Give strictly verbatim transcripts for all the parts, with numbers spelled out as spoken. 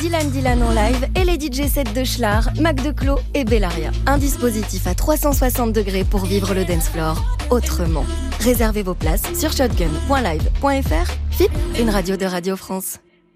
Dylan Dylan en live et les D J sets de Schlar, Mac Declos et Bellaria. Un dispositif à trois cent soixante degrés pour vivre le dance floor autrement. Réservez vos places sur shotgun point live point f r. F I P, une radio de Radio France.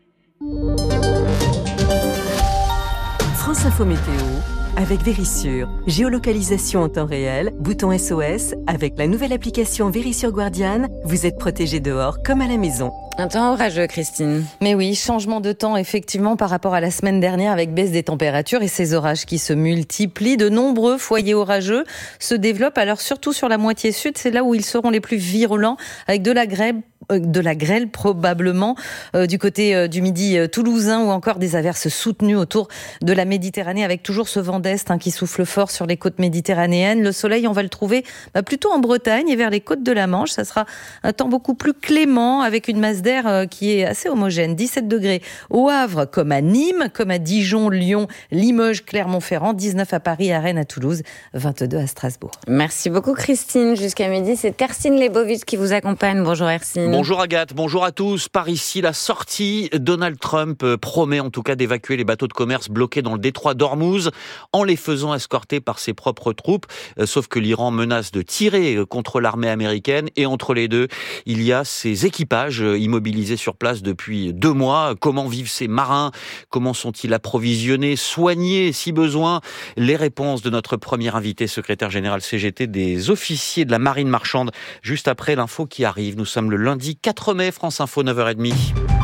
France Info Météo avec Vérissure. Géolocalisation en temps réel, bouton S O S. Avec la nouvelle application Vérissure Guardian, vous êtes protégé dehors comme à la maison. Un temps orageux, Christine. Mais oui, changement de temps effectivement par rapport à la semaine dernière avec baisse des températures et ces orages qui se multiplient. De nombreux foyers orageux se développent, alors surtout sur la moitié sud, c'est là où ils seront les plus virulents avec de la grêle, euh, de la grêle probablement euh, du côté euh, du midi euh, toulousain ou encore des averses soutenues autour de la Méditerranée avec toujours ce vent d'est hein, qui souffle fort sur les côtes méditerranéennes. Le soleil, on va le trouver bah, plutôt en Bretagne et vers les côtes de la Manche. Ça sera un temps beaucoup plus clément avec une masse d'air qui est assez homogène. dix-sept degrés au Havre comme à Nîmes, comme à Dijon, Lyon, Limoges, Clermont-Ferrand, dix-neuf à Paris, à Rennes, à Toulouse, vingt-deux à Strasbourg. Merci beaucoup Christine. Jusqu'à midi, c'est Hercine Lebovitz qui vous accompagne. Bonjour Hercine. Bonjour Agathe, bonjour à tous. Par ici, la sortie. Donald Trump promet en tout cas d'évacuer les bateaux de commerce bloqués dans le détroit d'Ormuz en les faisant escorter par ses propres troupes. Sauf que l'Iran menace de tirer contre l'armée américaine et entre les deux, il y a ces équipages immobilisés mobilisés sur place depuis deux mois. Comment vivent ces marins? Comment sont-ils approvisionnés, soignés si besoin? Les réponses de notre premier invité, secrétaire général C G T des officiers de la marine marchande, juste après l'info qui arrive. Nous sommes le lundi quatre mai, France Info, neuf heures trente.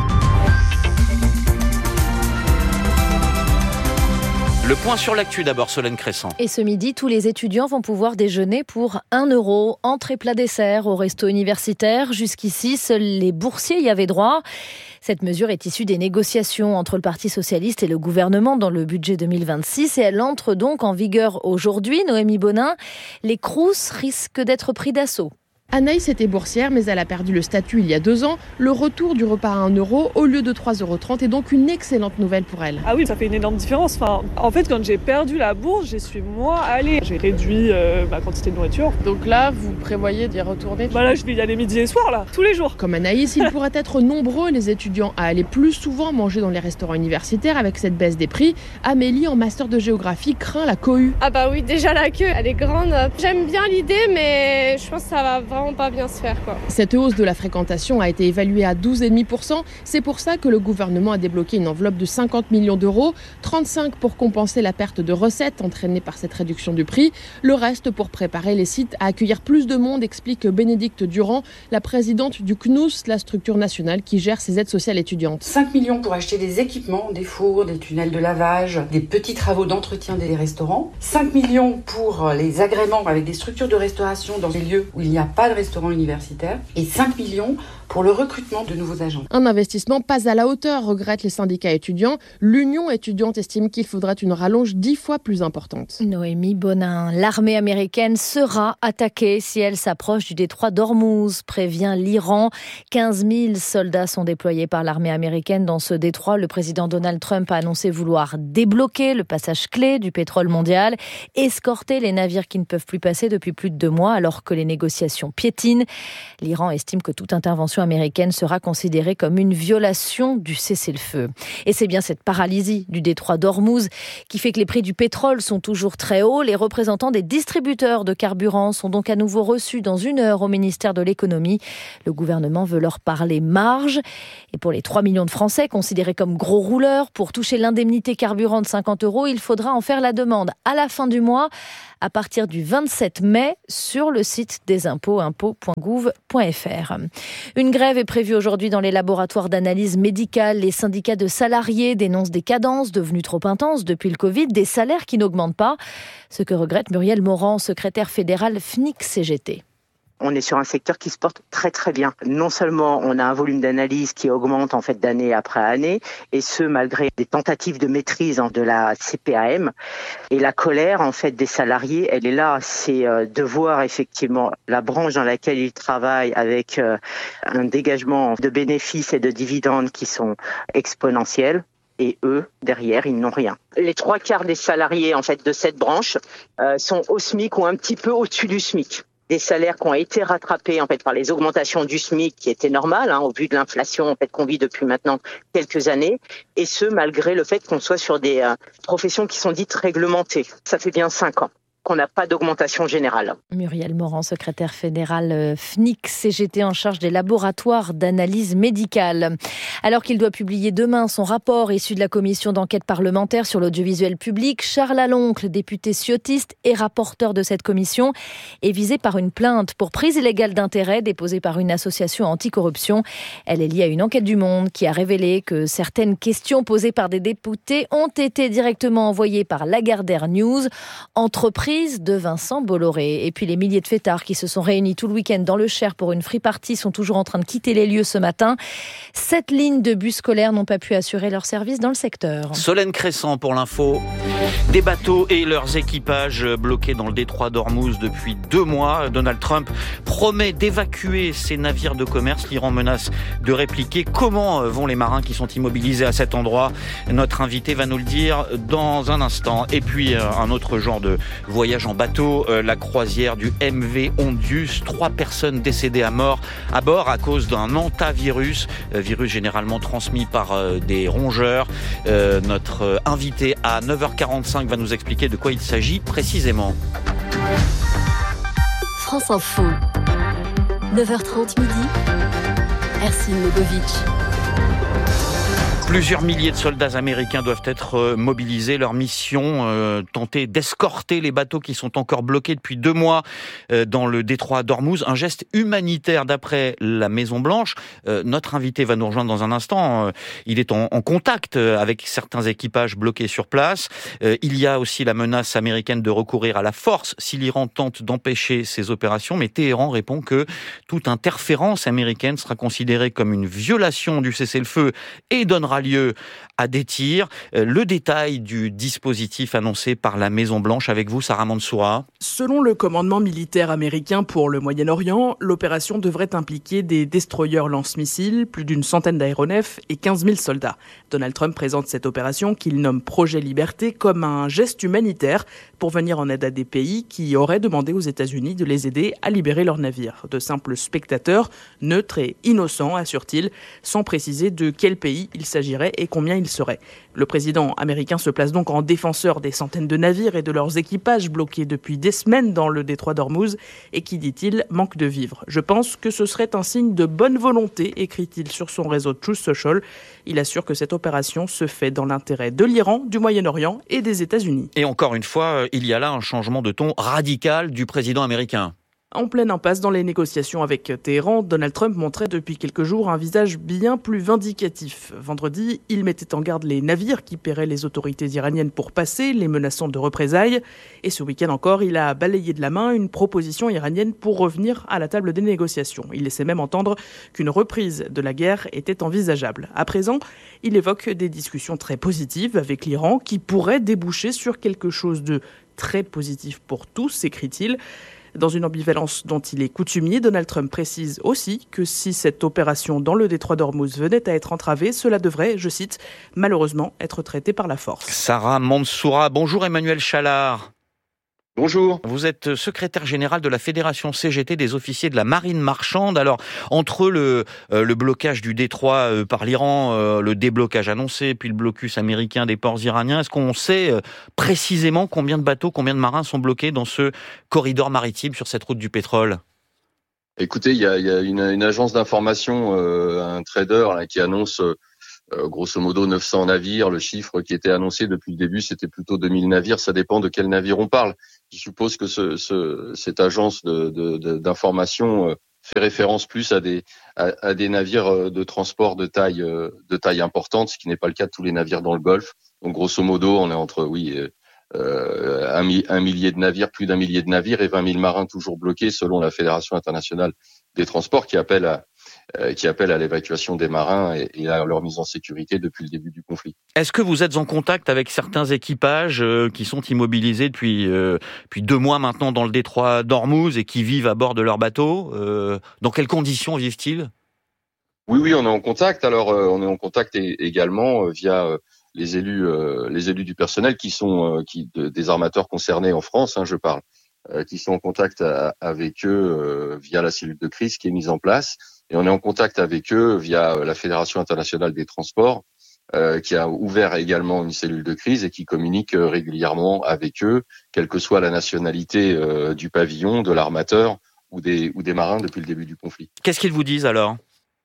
Le point sur l'actu d'abord, Solène Crescent. Et ce midi, tous les étudiants vont pouvoir déjeuner pour un euro, entrée plat dessert au resto universitaire. Jusqu'ici, seuls les boursiers y avaient droit. Cette mesure est issue des négociations entre le Parti socialiste et le gouvernement dans le budget deux mille vingt-six et elle entre donc en vigueur aujourd'hui. Noémie Bonin, les Crous risquent d'être pris d'assaut. Anaïs était boursière, mais elle a perdu le statut il y a deux ans. Le retour du repas à un euro au lieu de trois euros trente est donc une excellente nouvelle pour elle. Ah oui, ça fait une énorme différence. Enfin, en fait, quand j'ai perdu la bourse, j'y suis moi allée. J'ai réduit euh, ma quantité de nourriture. Donc là, vous prévoyez d'y retourner? Bah là, je vais y aller midi et soir, là, tous les jours. Comme Anaïs, il pourrait être nombreux, les étudiants, à aller plus souvent manger dans les restaurants universitaires avec cette baisse des prix. Amélie, en master de géographie, craint la cohue. Ah bah oui, déjà la queue, elle est grande. J'aime bien l'idée, mais je pense que ça va vraiment pas bien se faire, quoi. Cette hausse de la fréquentation a été évaluée à douze virgule cinq pour cent. C'est pour ça que le gouvernement a débloqué une enveloppe de cinquante millions d'euros, trente-cinq pour compenser la perte de recettes entraînée par cette réduction du prix. Le reste pour préparer les sites à accueillir plus de monde, explique Bénédicte Durand, la présidente du C N O U S, la structure nationale qui gère ces aides sociales étudiantes. cinq millions pour acheter des équipements, des fours, des tunnels de lavage, des petits travaux d'entretien des restaurants. cinq millions pour les agréments avec des structures de restauration dans des lieux où il n'y a pas de restaurant universitaire et cinq millions pour le recrutement de nouveaux agents. Un investissement pas à la hauteur, regrettent les syndicats étudiants. L'Union étudiante estime qu'il faudrait une rallonge dix fois plus importante. Noémie Bonin, l'armée américaine sera attaquée si elle s'approche du détroit d'Ormuz, prévient l'Iran. quinze mille soldats sont déployés par l'armée américaine dans ce détroit. Le président Donald Trump a annoncé vouloir débloquer le passage clé du pétrole mondial, escorter les navires qui ne peuvent plus passer depuis plus de deux mois alors que les négociations piétinent. L'Iran estime que toute intervention américaine sera considérée comme une violation du cessez-le-feu. Et c'est bien cette paralysie du détroit d'Ormuz qui fait que les prix du pétrole sont toujours très hauts. Les représentants des distributeurs de carburant sont donc à nouveau reçus dans une heure au ministère de l'économie. Le gouvernement veut leur parler marge. Et pour les trois millions de Français considérés comme gros rouleurs, pour toucher l'indemnité carburant de cinquante euros, il faudra en faire la demande à la fin du mois, à partir du vingt-sept mai, sur le site des impôts, impôts point gouv point f r. Une grève est prévue aujourd'hui dans les laboratoires d'analyse médicale. Les syndicats de salariés dénoncent des cadences devenues trop intenses depuis le Covid, des salaires qui n'augmentent pas. Ce que regrette Muriel Morand, secrétaire fédérale F N I C C G T. On est sur un secteur qui se porte très très bien. Non seulement on a un volume d'analyse qui augmente en fait d'année après année, et ce malgré des tentatives de maîtrise de la C P A M. Et la colère en fait des salariés, elle est là, c'est de voir effectivement la branche dans laquelle ils travaillent avec un dégagement de bénéfices et de dividendes qui sont exponentiels. Et eux, derrière, ils n'ont rien. Les trois quarts des salariés en fait de cette branche euh, sont au SMIC ou un petit peu au-dessus du SMIC. des salaires qui ont été rattrapés en fait par les augmentations du SMIC qui étaient normales hein, au vu de l'inflation en fait qu'on vit depuis maintenant quelques années, et ce malgré le fait qu'on soit sur des euh, professions qui sont dites réglementées. Ça fait bien cinq ans qu'on n'a pas d'augmentation générale. Muriel Morand, secrétaire fédérale F N I C C G T en charge des laboratoires d'analyse médicale. Alors qu'il doit publier demain son rapport issu de la commission d'enquête parlementaire sur l'audiovisuel public, Charles Aloncle, député ciotiste et rapporteur de cette commission, est visé par une plainte pour prise illégale d'intérêt déposée par une association anticorruption. Elle est liée à une enquête du Monde qui a révélé que certaines questions posées par des députés ont été directement envoyées par Lagardère News, entreprise de Vincent Bolloré. Et puis les milliers de fêtards qui se sont réunis tout le week-end dans le Cher pour une free party sont toujours en train de quitter les lieux ce matin. Sept lignes de bus scolaires n'ont pas pu assurer leur service dans le secteur. Solène Crescent pour l'info. Des bateaux et leurs équipages bloqués dans le détroit d'Ormuz depuis deux mois. Donald Trump promet d'évacuer ces navires de commerce. L'Iran menace de répliquer. Comment vont les marins qui sont immobilisés à cet endroit? Notre invité va nous le dire dans un instant. Et puis un autre genre de voyage en bateau, euh, la croisière du M V Ondius. Trois personnes décédées à mort à bord à cause d'un hantavirus, euh, virus généralement transmis par euh, des rongeurs. Euh, notre euh, invité à neuf heures quarante-cinq va nous expliquer de quoi il s'agit précisément. France Info, neuf heures trente midi, Ersin Lebovic. Plusieurs milliers de soldats américains doivent être mobilisés. Leur mission, euh, tenter d'escorter les bateaux qui sont encore bloqués depuis deux mois euh, dans le détroit d'Ormuz. Un geste humanitaire d'après la Maison-Blanche. Euh, notre invité va nous rejoindre dans un instant. Euh, il est en, en contact avec certains équipages bloqués sur place. Euh, il y a aussi la menace américaine de recourir à la force si l'Iran tente d'empêcher ces opérations. Mais Téhéran répond que toute interférence américaine sera considérée comme une violation du cessez-le-feu et donnera lieu à des tirs. Le détail du dispositif annoncé par la Maison-Blanche avec vous, Sarah Mansoura. Selon le commandement militaire américain pour le Moyen-Orient, l'opération devrait impliquer des destroyers lance-missiles, plus d'une centaine d'aéronefs et quinze mille soldats. Donald Trump présente cette opération qu'il nomme Projet Liberté comme un geste humanitaire pour venir en aide à des pays qui auraient demandé aux États-Unis de les aider à libérer leurs navires. De simples spectateurs, neutres et innocents, assure-t-il, sans préciser de quel pays il s'agirait et combien il serait. Le président américain se place donc en défenseur des centaines de navires et de leurs équipages bloqués depuis des semaines dans le détroit d'Ormuz et qui, dit-il, manquent de vivres. Je pense que ce serait un signe de bonne volonté, écrit-il sur son réseau Truth Social. Il assure que cette opération se fait dans l'intérêt de l'Iran, du Moyen-Orient et des États-Unis. Et encore une fois, il y a là un changement de ton radical du président américain. En pleine impasse dans les négociations avec Téhéran, Donald Trump montrait depuis quelques jours un visage bien plus vindicatif. Vendredi, il mettait en garde les navires qui paieraient les autorités iraniennes pour passer, les menaçant de représailles. Et ce week-end encore, il a balayé de la main une proposition iranienne pour revenir à la table des négociations. Il laissait même entendre qu'une reprise de la guerre était envisageable. À présent, il évoque des discussions très positives avec l'Iran qui pourraient déboucher sur quelque chose de très positif pour tous, écrit-il. Dans une ambivalence dont il est coutumier, Donald Trump précise aussi que si cette opération dans le détroit d'Ormuz venait à être entravée, cela devrait, je cite, malheureusement être traité par la force. Sarah Mansoura, bonjour Emmanuel Chalard. Bonjour. Vous êtes secrétaire général de la Fédération C G T des officiers de la marine marchande. Alors, entre le, euh, le blocage du détroit euh, par l'Iran, euh, le déblocage annoncé, puis le blocus américain des ports iraniens, est-ce qu'on sait euh, précisément combien de bateaux, combien de marins sont bloqués dans ce corridor maritime sur cette route du pétrole ? Écoutez, il y a, y a une, une agence d'information, euh, un trader là, qui annonce euh, grosso modo neuf cents navires. Le chiffre qui était annoncé depuis le début, c'était plutôt deux mille navires. Ça dépend de quel navire on parle. Je suppose que ce, ce, cette agence de, de, de, d'information euh, fait référence plus à des, à, à des navires de transport de taille, euh, de taille importante, ce qui n'est pas le cas de tous les navires dans le Golfe. Donc grosso modo, on est entre oui euh, un, un millier de navires, plus d'un millier de navires et vingt mille marins toujours bloqués, selon la Fédération internationale des transports, qui appelle à Euh, qui appelle à l'évacuation des marins et, et à leur mise en sécurité depuis le début du conflit. Est-ce que vous êtes en contact avec certains équipages euh, qui sont immobilisés depuis, euh, depuis deux mois maintenant dans le détroit d'Ormuz et qui vivent à bord de leur bateau ? euh, Dans quelles conditions vivent-ils ? Oui, oui, on est en contact. Alors, euh, on est en contact et, également euh, via euh, les élus, euh, les élus du personnel qui sont euh, qui de, des armateurs concernés en France. Hein, je parle euh, qui sont en contact à, avec eux euh, via la cellule de crise qui est mise en place. Et on est en contact avec eux via la Fédération internationale des transports, euh, qui a ouvert également une cellule de crise et qui communique euh, régulièrement avec eux, quelle que soit la nationalité euh, du pavillon, de l'armateur ou des, ou des marins depuis le début du conflit. Qu'est-ce qu'ils vous disent alors ?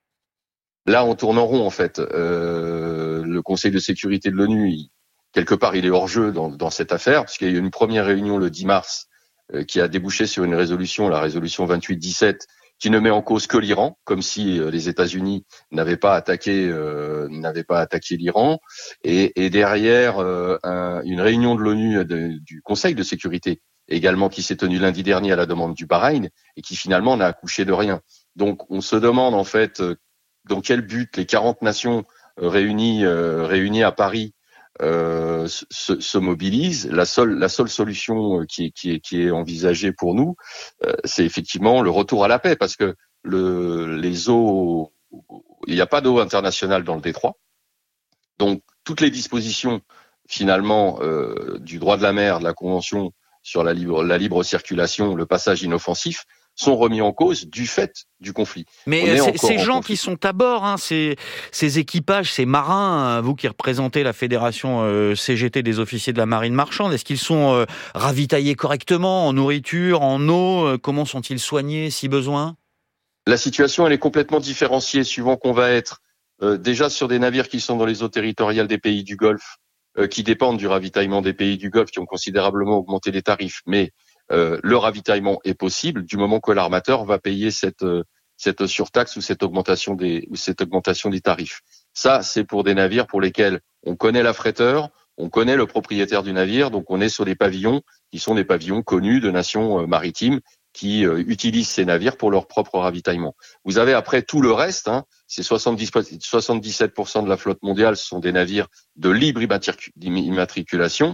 Là, on tourne en rond, en fait. Euh, le Conseil de sécurité de l'ONU, il, quelque part, il est hors jeu dans, dans cette affaire, puisqu'il y a eu une première réunion le dix mars euh, qui a débouché sur une résolution, la résolution vingt-huit dix-sept, qui ne met en cause que l'Iran, comme si euh, les États-Unis n'avaient pas attaqué, euh, n'avaient pas attaqué l'Iran. Et, et derrière, euh, un, une réunion de l'ONU, de, du Conseil de sécurité, également qui s'est tenue lundi dernier à la demande du Bahreïn, et qui finalement n'a accouché de rien. Donc, on se demande en fait euh, dans quel but les quarante nations euh, réunies, euh, réunies à Paris euh, se, se mobilisent. La seule, la seule solution qui est, qui est, qui est envisagée pour nous, euh, c'est effectivement le retour à la paix, parce que le, les eaux, il n'y a pas d'eau internationale dans le détroit. Donc, toutes les dispositions finalement euh, du droit de la mer, de la Convention sur la libre, la libre circulation, le passage inoffensif, sont remis en cause du fait du conflit. Mais ces gens qui sont à bord, hein, ces, ces équipages, ces marins, vous qui représentez la fédération euh, C G T des officiers de la marine marchande, est-ce qu'ils sont euh, ravitaillés correctement en nourriture, en eau ? euh, Comment sont-ils soignés si besoin ? La situation, elle est complètement différenciée suivant qu'on va être euh, déjà sur des navires qui sont dans les eaux territoriales des pays du Golfe, euh, qui dépendent du ravitaillement des pays du Golfe, qui ont considérablement augmenté les tarifs, mais Euh, le ravitaillement est possible du moment que l'armateur va payer cette euh, cette surtaxe ou cette augmentation des ou cette augmentation des tarifs. Ça, c'est pour des navires pour lesquels on connaît l'affréteur, on connaît le propriétaire du navire, donc on est sur des pavillons qui sont des pavillons connus de nations euh, maritimes qui euh, utilisent ces navires pour leur propre ravitaillement. Vous avez après tout le reste, hein, c'est soixante-dix, soixante-dix-sept pour cent de la flotte mondiale, ce sont des navires de libre immatriculation.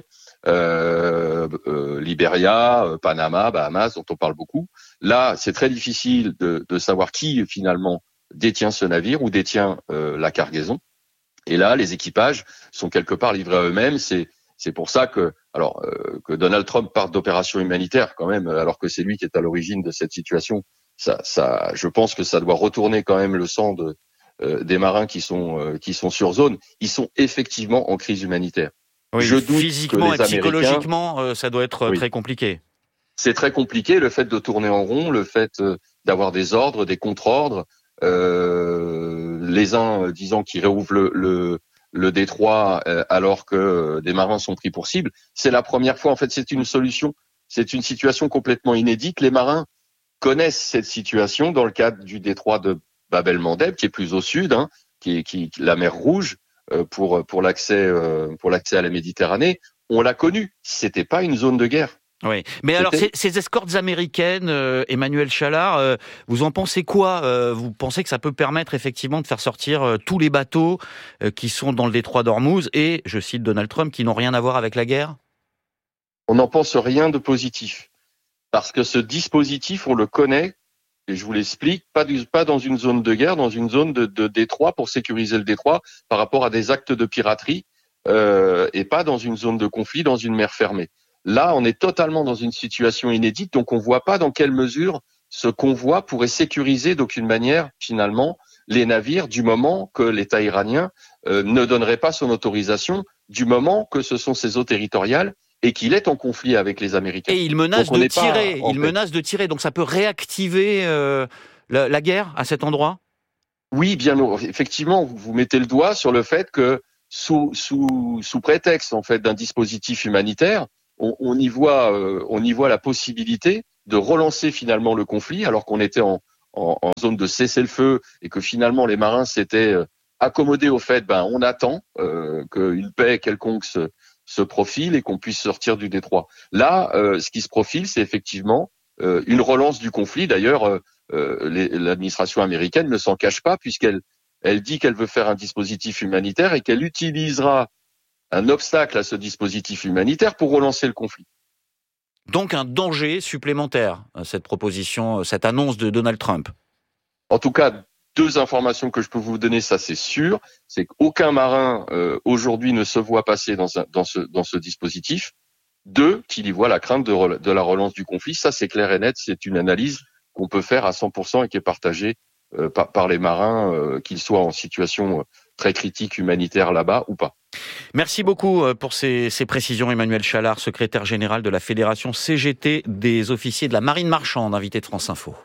Euh, euh, Libéria, euh, Panama, Bahamas, dont on parle beaucoup. Là, c'est très difficile de, de savoir qui finalement détient ce navire ou détient euh, la cargaison. Et là, les équipages sont quelque part livrés à eux-mêmes. C'est c'est pour ça que alors euh, que Donald Trump parte d'opérations humanitaires quand même, alors que c'est lui qui est à l'origine de cette situation. Ça, ça, je pense que ça doit retourner quand même le sang de, euh, des marins qui sont euh, qui sont sur zone. Ils sont effectivement en crise humanitaire. Oui, je doute physiquement que les et psychologiquement, euh, ça doit être oui. très compliqué. C'est très compliqué, le fait de tourner en rond, le fait euh, d'avoir des ordres, des contre-ordres, euh, les uns disant qu'ils réouvrent le, le, le détroit euh, alors que euh, des marins sont pris pour cible. C'est la première fois, en fait, c'est une solution, c'est une situation complètement inédite. Les marins connaissent cette situation dans le cadre du détroit de Bab el-Mandeb, qui est plus au sud, hein, qui est qui, la mer Rouge, pour pour l'accès pour l'accès à la Méditerranée, on l'a connu. C'était pas une zone de guerre. Oui, mais C'était... alors ces, ces escortes américaines, euh, Emmanuel Chalard, euh, vous en pensez quoi ? euh, Vous pensez que ça peut permettre effectivement de faire sortir euh, tous les bateaux euh, qui sont dans le détroit d'Ormuz et, je cite Donald Trump, qui n'ont rien à voir avec la guerre ? On n'en pense rien de positif, parce que ce dispositif, on le connaît. Et je vous l'explique, pas, du, pas dans une zone de guerre, dans une zone de, de détroit pour sécuriser le détroit par rapport à des actes de piraterie, euh, et pas dans une zone de conflit, dans une mer fermée. Là, on est totalement dans une situation inédite, donc on voit pas dans quelle mesure ce convoi pourrait sécuriser d'aucune manière, finalement, les navires du moment que l'État iranien euh, ne donnerait pas son autorisation, du moment que ce sont ses eaux territoriales et qu'il est en conflit avec les Américains. Et il menace de tirer, il menace de tirer, donc ça peut réactiver euh, la, la guerre à cet endroit ? Oui, bien effectivement, vous, vous mettez le doigt sur le fait que sous sous sous prétexte en fait d'un dispositif humanitaire, on, on y voit euh, on y voit la possibilité de relancer finalement le conflit, alors qu'on était en, en, en zone de cessez-le-feu et que finalement les marins s'étaient accommodés au fait, ben on attend euh, qu'une paix quelconque se se profile et qu'on puisse sortir du détroit. Là, euh, ce qui se profile, c'est effectivement euh, une relance du conflit. D'ailleurs, euh, euh, les, l'administration américaine ne s'en cache pas, puisqu'elle elle dit qu'elle veut faire un dispositif humanitaire et qu'elle utilisera un obstacle à ce dispositif humanitaire pour relancer le conflit. Donc un danger supplémentaire, cette proposition, cette annonce de Donald Trump. En tout cas, deux informations que je peux vous donner, ça c'est sûr, c'est qu'aucun marin euh, aujourd'hui ne se voit passer dans, un, dans, ce, dans ce dispositif. Deux, qu'il y voit la crainte de, re- de la relance du conflit. Ça, c'est clair et net. C'est une analyse qu'on peut faire à cent pour cent et qui est partagée euh, par, par les marins, euh, qu'ils soient en situation euh, très critique humanitaire là-bas ou pas. Merci beaucoup pour ces, ces précisions. Emmanuel Chalard, secrétaire général de la Fédération C G T des officiers de la marine marchande, invité de France Info.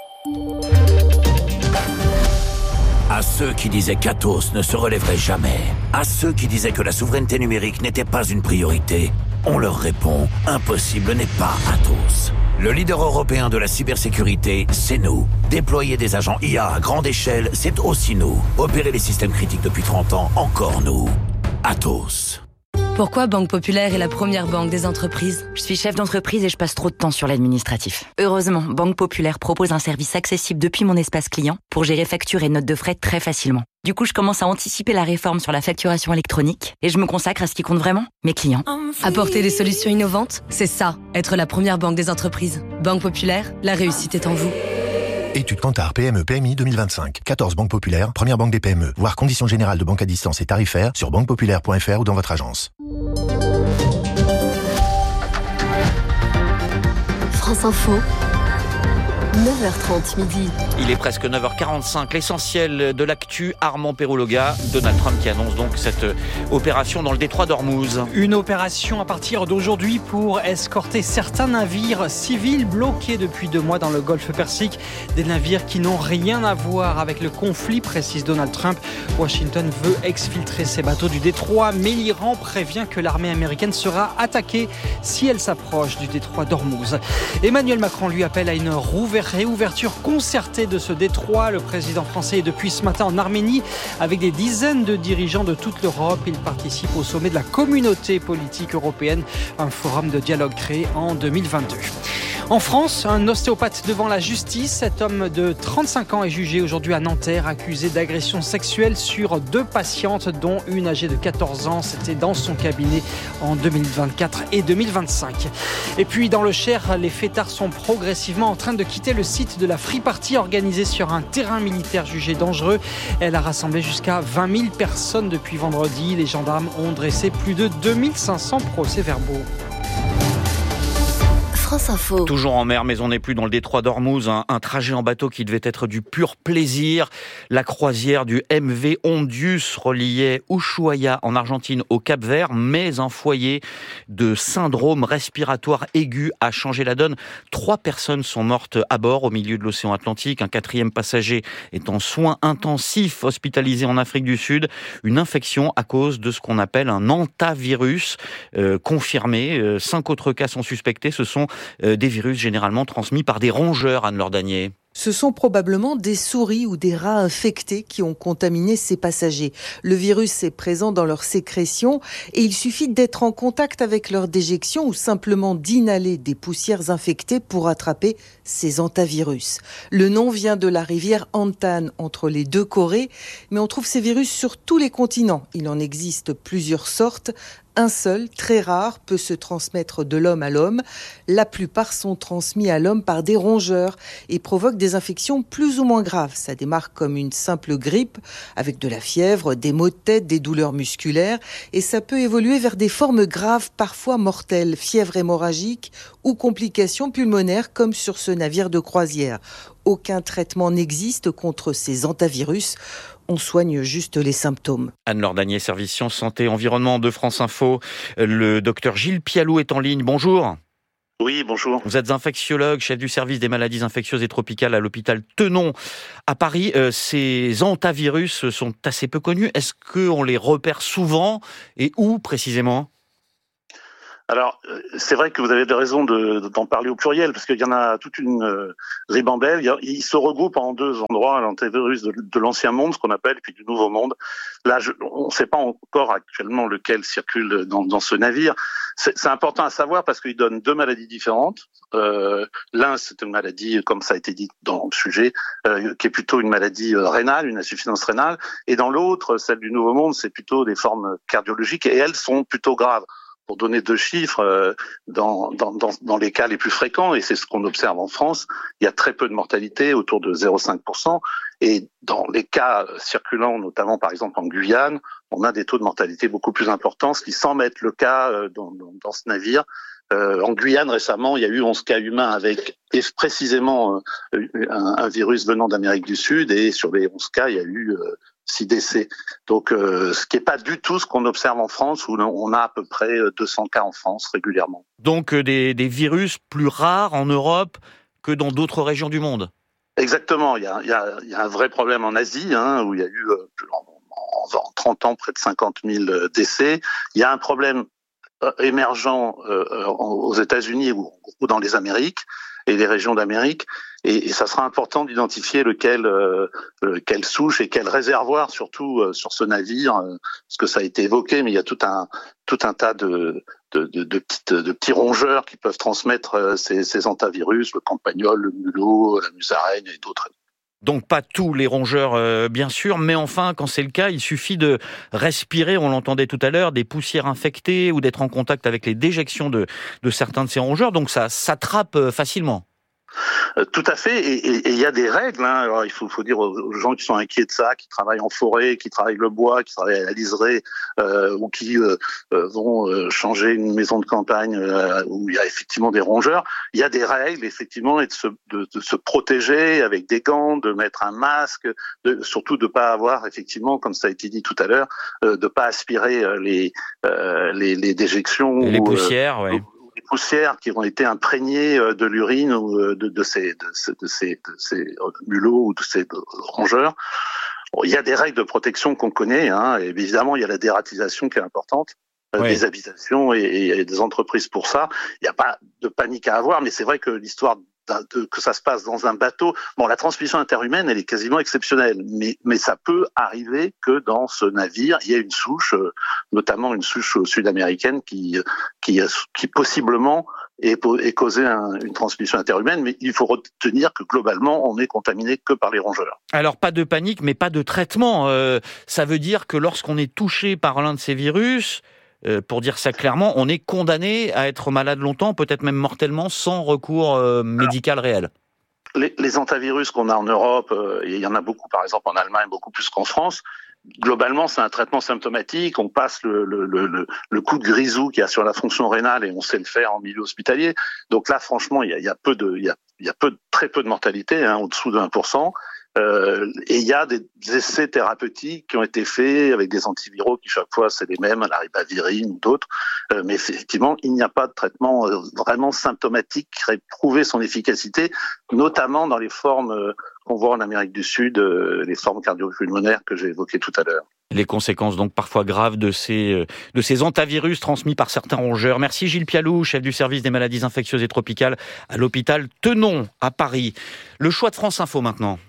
À ceux qui disaient qu'Atos ne se relèverait jamais, à ceux qui disaient que la souveraineté numérique n'était pas une priorité, on leur répond, impossible n'est pas Atos. Le leader européen de la cybersécurité, c'est nous. Déployer des agents I A à grande échelle, c'est aussi nous. Opérer les systèmes critiques depuis trente ans, encore nous. Atos. Pourquoi Banque Populaire est la première banque des entreprises ? Je suis chef d'entreprise et je passe trop de temps sur l'administratif. Heureusement, Banque Populaire propose un service accessible depuis mon espace client pour gérer factures et notes de frais très facilement. Du coup, je commence à anticiper la réforme sur la facturation électronique et je me consacre à ce qui compte vraiment, mes clients. Apporter des solutions innovantes, c'est ça, être la première banque des entreprises. Banque Populaire, la réussite est en vous. Étude Kantar P M E P M I deux mille vingt-cinq. quatorze banques populaires, première banque des P M E. Voir conditions générales de banque à distance et tarifaires sur banque populaire point f r ou dans votre agence. France Info, neuf heures trente midi. Il est presque neuf heures quarante-cinq. L'essentiel de l'actu, Armand Perrologa, Donald Trump qui annonce donc cette opération dans le détroit d'Ormuz. Une opération à partir d'aujourd'hui pour escorter certains navires civils bloqués depuis deux mois dans le golfe Persique. Des navires qui n'ont rien à voir avec le conflit, précise Donald Trump. Washington veut exfiltrer ces bateaux du détroit, mais l'Iran prévient que l'armée américaine sera attaquée si elle s'approche du détroit d'Ormuz. Emmanuel Macron lui appelle à une réouverture concertée de ce détroit. Le président français est depuis ce matin en Arménie avec des dizaines de dirigeants de toute l'Europe. Il participe au sommet de la communauté politique européenne, un forum de dialogue créé en deux mille vingt-deux. En France, un ostéopathe devant la justice. Cet homme de trente-cinq ans est jugé aujourd'hui à Nanterre, accusé d'agression sexuelle sur deux patientes, dont une âgée de quatorze ans. C'était dans son cabinet en deux mille vingt-quatre et deux mille vingt-cinq. Et puis dans le Cher, les fêtards sont progressivement en train de quitter le site de la Free Party organisée sur un terrain militaire jugé dangereux. Elle a rassemblé jusqu'à vingt mille personnes depuis vendredi. Les gendarmes ont dressé plus de deux mille cinq cents procès-verbaux. France Info. Toujours en mer, mais on n'est plus dans le détroit d'Ormuz. Un, un trajet en bateau qui devait être du pur plaisir. La croisière du M V Ondius reliait Ushuaia en Argentine au Cap-Vert, mais un foyer de syndrome respiratoire aigu a changé la donne. Trois personnes sont mortes à bord au milieu de l'océan Atlantique. Un quatrième passager est en soins intensifs, hospitalisé en Afrique du Sud. Une infection à cause de ce qu'on appelle un hantavirus euh, confirmé. Euh, cinq autres cas sont suspectés. Ce sont Euh, des virus généralement transmis par des rongeurs, Anne-Laure Danier. Ce sont probablement des souris ou des rats infectés qui ont contaminé ces passagers. Le virus est présent dans leurs sécrétions et il suffit d'être en contact avec leur déjection ou simplement d'inhaler des poussières infectées pour attraper ces hantavirus. Le nom vient de la rivière Hantan entre les deux Corées, mais on trouve ces virus sur tous les continents. Il en existe plusieurs sortes. Un seul, très rare, peut se transmettre de l'homme à l'homme. La plupart sont transmis à l'homme par des rongeurs et provoquent des infections plus ou moins graves. Ça démarre comme une simple grippe, avec de la fièvre, des maux de tête, des douleurs musculaires, et ça peut évoluer vers des formes graves, parfois mortelles, fièvre hémorragique ou complications pulmonaires, comme sur ce navire de croisière. Aucun traitement n'existe contre ces hantavirus. On soigne juste les symptômes. Anne-Laure Danier, service Sciences, Santé, Environnement de France Info. Le docteur Gilles Pialou est en ligne. Bonjour. Oui, bonjour. Vous êtes infectiologue, chef du service des maladies infectieuses et tropicales à l'hôpital Tenon à Paris. Euh, ces hantavirus sont assez peu connus. Est-ce qu'on les repère souvent et où précisément ? Alors, c'est vrai que vous avez raison de, d'en parler au pluriel, parce qu'il y en a toute une euh, ribambelle. Il, il se regroupe en deux endroits, l'hantavirus de, de l'ancien monde, ce qu'on appelle, puis du nouveau monde. Là, je, on ne sait pas encore actuellement lequel circule dans, dans ce navire. C'est, c'est important à savoir parce qu'il donne deux maladies différentes. Euh, l'un, c'est une maladie, comme ça a été dit dans le sujet, euh, qui est plutôt une maladie euh, rénale, une insuffisance rénale. Et dans l'autre, celle du nouveau monde, c'est plutôt des formes cardiologiques, et elles sont plutôt graves. Pour donner deux chiffres, euh, dans, dans, dans, dans les cas les plus fréquents, et c'est ce qu'on observe en France, il y a très peu de mortalité, autour de zéro virgule cinq pour cent. Et dans les cas circulants, notamment par exemple en Guyane, on a des taux de mortalité beaucoup plus importants, ce qui semble être le cas euh, dans, dans, dans ce navire. Euh, en Guyane récemment, il y a eu onze cas humains avec et précisément euh, un, un virus venant d'Amérique du Sud, et sur les onze cas, il y a eu euh, six décès. Donc, euh, ce qui n'est pas du tout ce qu'on observe en France, où on a à peu près deux cents cas en France régulièrement. Donc, euh, des, des virus plus rares en Europe que dans d'autres régions du monde. Exactement. Il y a, il y a, il y a un vrai problème en Asie, hein, où il y a eu euh, en, en trente ans près de cinquante mille décès. Il y a un problème émergent euh, aux États-Unis ou, ou dans les Amériques et les régions d'Amérique, et, et ça sera important d'identifier lequel, euh, quelle souche et quel réservoir surtout euh, sur ce navire, euh, parce que ça a été évoqué, mais il y a tout un tout un tas de de, de, de, petites, de petits rongeurs qui peuvent transmettre euh, ces, ces hantavirus, le campagnol, le mulot, la musaraigne et d'autres. Donc pas tous les rongeurs, euh, bien sûr, mais enfin, quand c'est le cas, il suffit de respirer, on l'entendait tout à l'heure, des poussières infectées ou d'être en contact avec les déjections de, de certains de ces rongeurs, donc ça s'attrape facilement. Tout à fait, et il y a des règles. Hein. Alors, il faut, faut dire aux gens qui sont inquiets de ça, qui travaillent en forêt, qui travaillent le bois, qui travaillent à la liserée, euh, ou qui euh, vont euh, changer une maison de campagne euh, où il y a effectivement des rongeurs. Il y a des règles, effectivement, et de se, de, de se protéger avec des gants, de mettre un masque, de, surtout de pas avoir, effectivement, comme ça a été dit tout à l'heure, euh, de pas aspirer les, euh, les, les déjections. Et les ou, poussières, euh, oui. poussières qui ont été imprégnées de l'urine ou de, de, ces, de, ces, de, ces, de ces mulots ou de ces rongeurs. Bon, il y a des règles de protection qu'on connaît, hein, et évidemment il y a la dératisation qui est importante, oui. Des habitations et, et des entreprises pour ça. Il n'y a pas de panique à avoir, mais c'est vrai que l'histoire de, que ça se passe dans un bateau, bon, la transmission interhumaine, elle est quasiment exceptionnelle, mais, mais ça peut arriver que dans ce navire, il y a une souche, notamment une souche sud-américaine qui, qui, qui possiblement ait, ait causé un, une transmission interhumaine, mais il faut retenir que globalement, on n'est contaminé que par les rongeurs. Alors, pas de panique, mais pas de traitement. Euh, ça veut dire que lorsqu'on est touché par l'un de ces virus, Euh, pour dire ça clairement, on est condamné à être malade longtemps, peut-être même mortellement, sans recours euh, médical réel. Les, les hantavirus qu'on a en Europe, euh, et il y en a beaucoup par exemple en Allemagne, beaucoup plus qu'en France, globalement c'est un traitement symptomatique, on passe le, le, le, le coup de grisou qu'il y a sur la fonction rénale et on sait le faire en milieu hospitalier. Donc là franchement il y a, il y a, peu de, il y a, il y a peu, très peu de mortalité, hein, au-dessous de un pour cent. Euh, et il y a des essais thérapeutiques qui ont été faits avec des antiviraux qui chaque fois c'est les mêmes, la ribavirine ou d'autres, euh, mais effectivement il n'y a pas de traitement euh, vraiment symptomatique qui aurait prouvé son efficacité, notamment dans les formes euh, qu'on voit en Amérique du Sud, euh, les formes cardio-pulmonaires que j'ai évoquées tout à l'heure. Les conséquences donc parfois graves de ces, de ces hantavirus transmis par certains rongeurs. Merci Gilles Pialou, chef du service des maladies infectieuses et tropicales à l'hôpital Tenon à Paris. Le choix de France Info maintenant.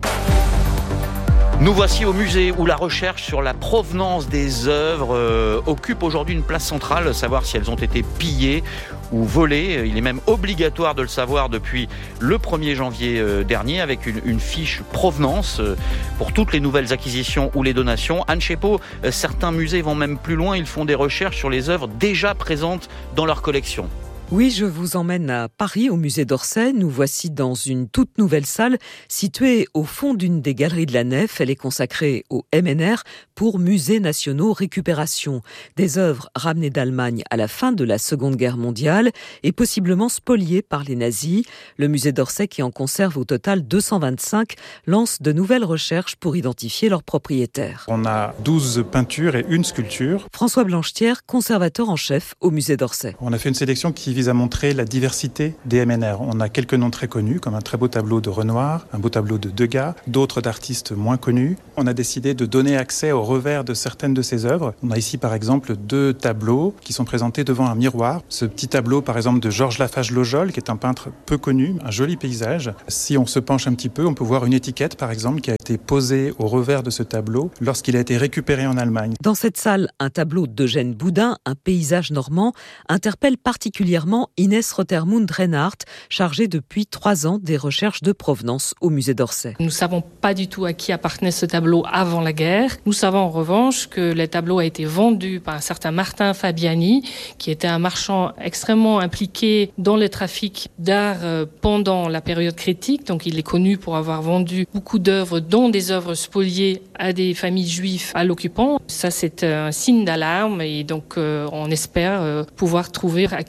Nous voici au musée où la recherche sur la provenance des œuvres euh, occupe aujourd'hui une place centrale, savoir si elles ont été pillées ou volées. Il est même obligatoire de le savoir depuis le premier janvier euh, dernier avec une, une fiche provenance euh, pour toutes les nouvelles acquisitions ou les donations. Anne Chepot, euh, certains musées vont même plus loin, ils font des recherches sur les œuvres déjà présentes dans leur collection. Oui, je vous emmène à Paris, au musée d'Orsay. Nous voici dans une toute nouvelle salle située au fond d'une des galeries de la nef. Elle est consacrée au M N R pour Musées nationaux récupération. Des œuvres ramenées d'Allemagne à la fin de la Seconde Guerre mondiale et possiblement spoliées par les nazis. Le musée d'Orsay, qui en conserve au total deux cent vingt-cinq, lance de nouvelles recherches pour identifier leurs propriétaires. On a douze peintures et une sculpture. François Blanchetière, conservateur en chef au musée d'Orsay. On a fait une sélection qui vise à montrer la diversité des M N R. On a quelques noms très connus, comme un très beau tableau de Renoir, un beau tableau de Degas, d'autres d'artistes moins connus. On a décidé de donner accès au revers de certaines de ces œuvres. On a ici par exemple deux tableaux qui sont présentés devant un miroir. Ce petit tableau par exemple de Georges Lafage-Lojol, qui est un peintre peu connu, un joli paysage. Si on se penche un petit peu, on peut voir une étiquette par exemple qui a été posée au revers de ce tableau lorsqu'il a été récupéré en Allemagne. Dans cette salle, un tableau d'Eugène Boudin, un paysage normand, interpelle particulièrement Inès Rothermund-Reinhardt, chargée depuis trois ans des recherches de provenance au musée d'Orsay. Nous ne savons pas du tout à qui appartenait ce tableau avant la guerre. Nous savons en revanche que le tableau a été vendu par un certain Martin Fabiani, qui était un marchand extrêmement impliqué dans le trafic d'art pendant la période critique. Donc il est connu pour avoir vendu beaucoup d'œuvres, dont des œuvres spoliées à des familles juives à l'occupant. Ça, c'est un signe d'alarme et donc euh, on espère euh, pouvoir trouver à qui appartenait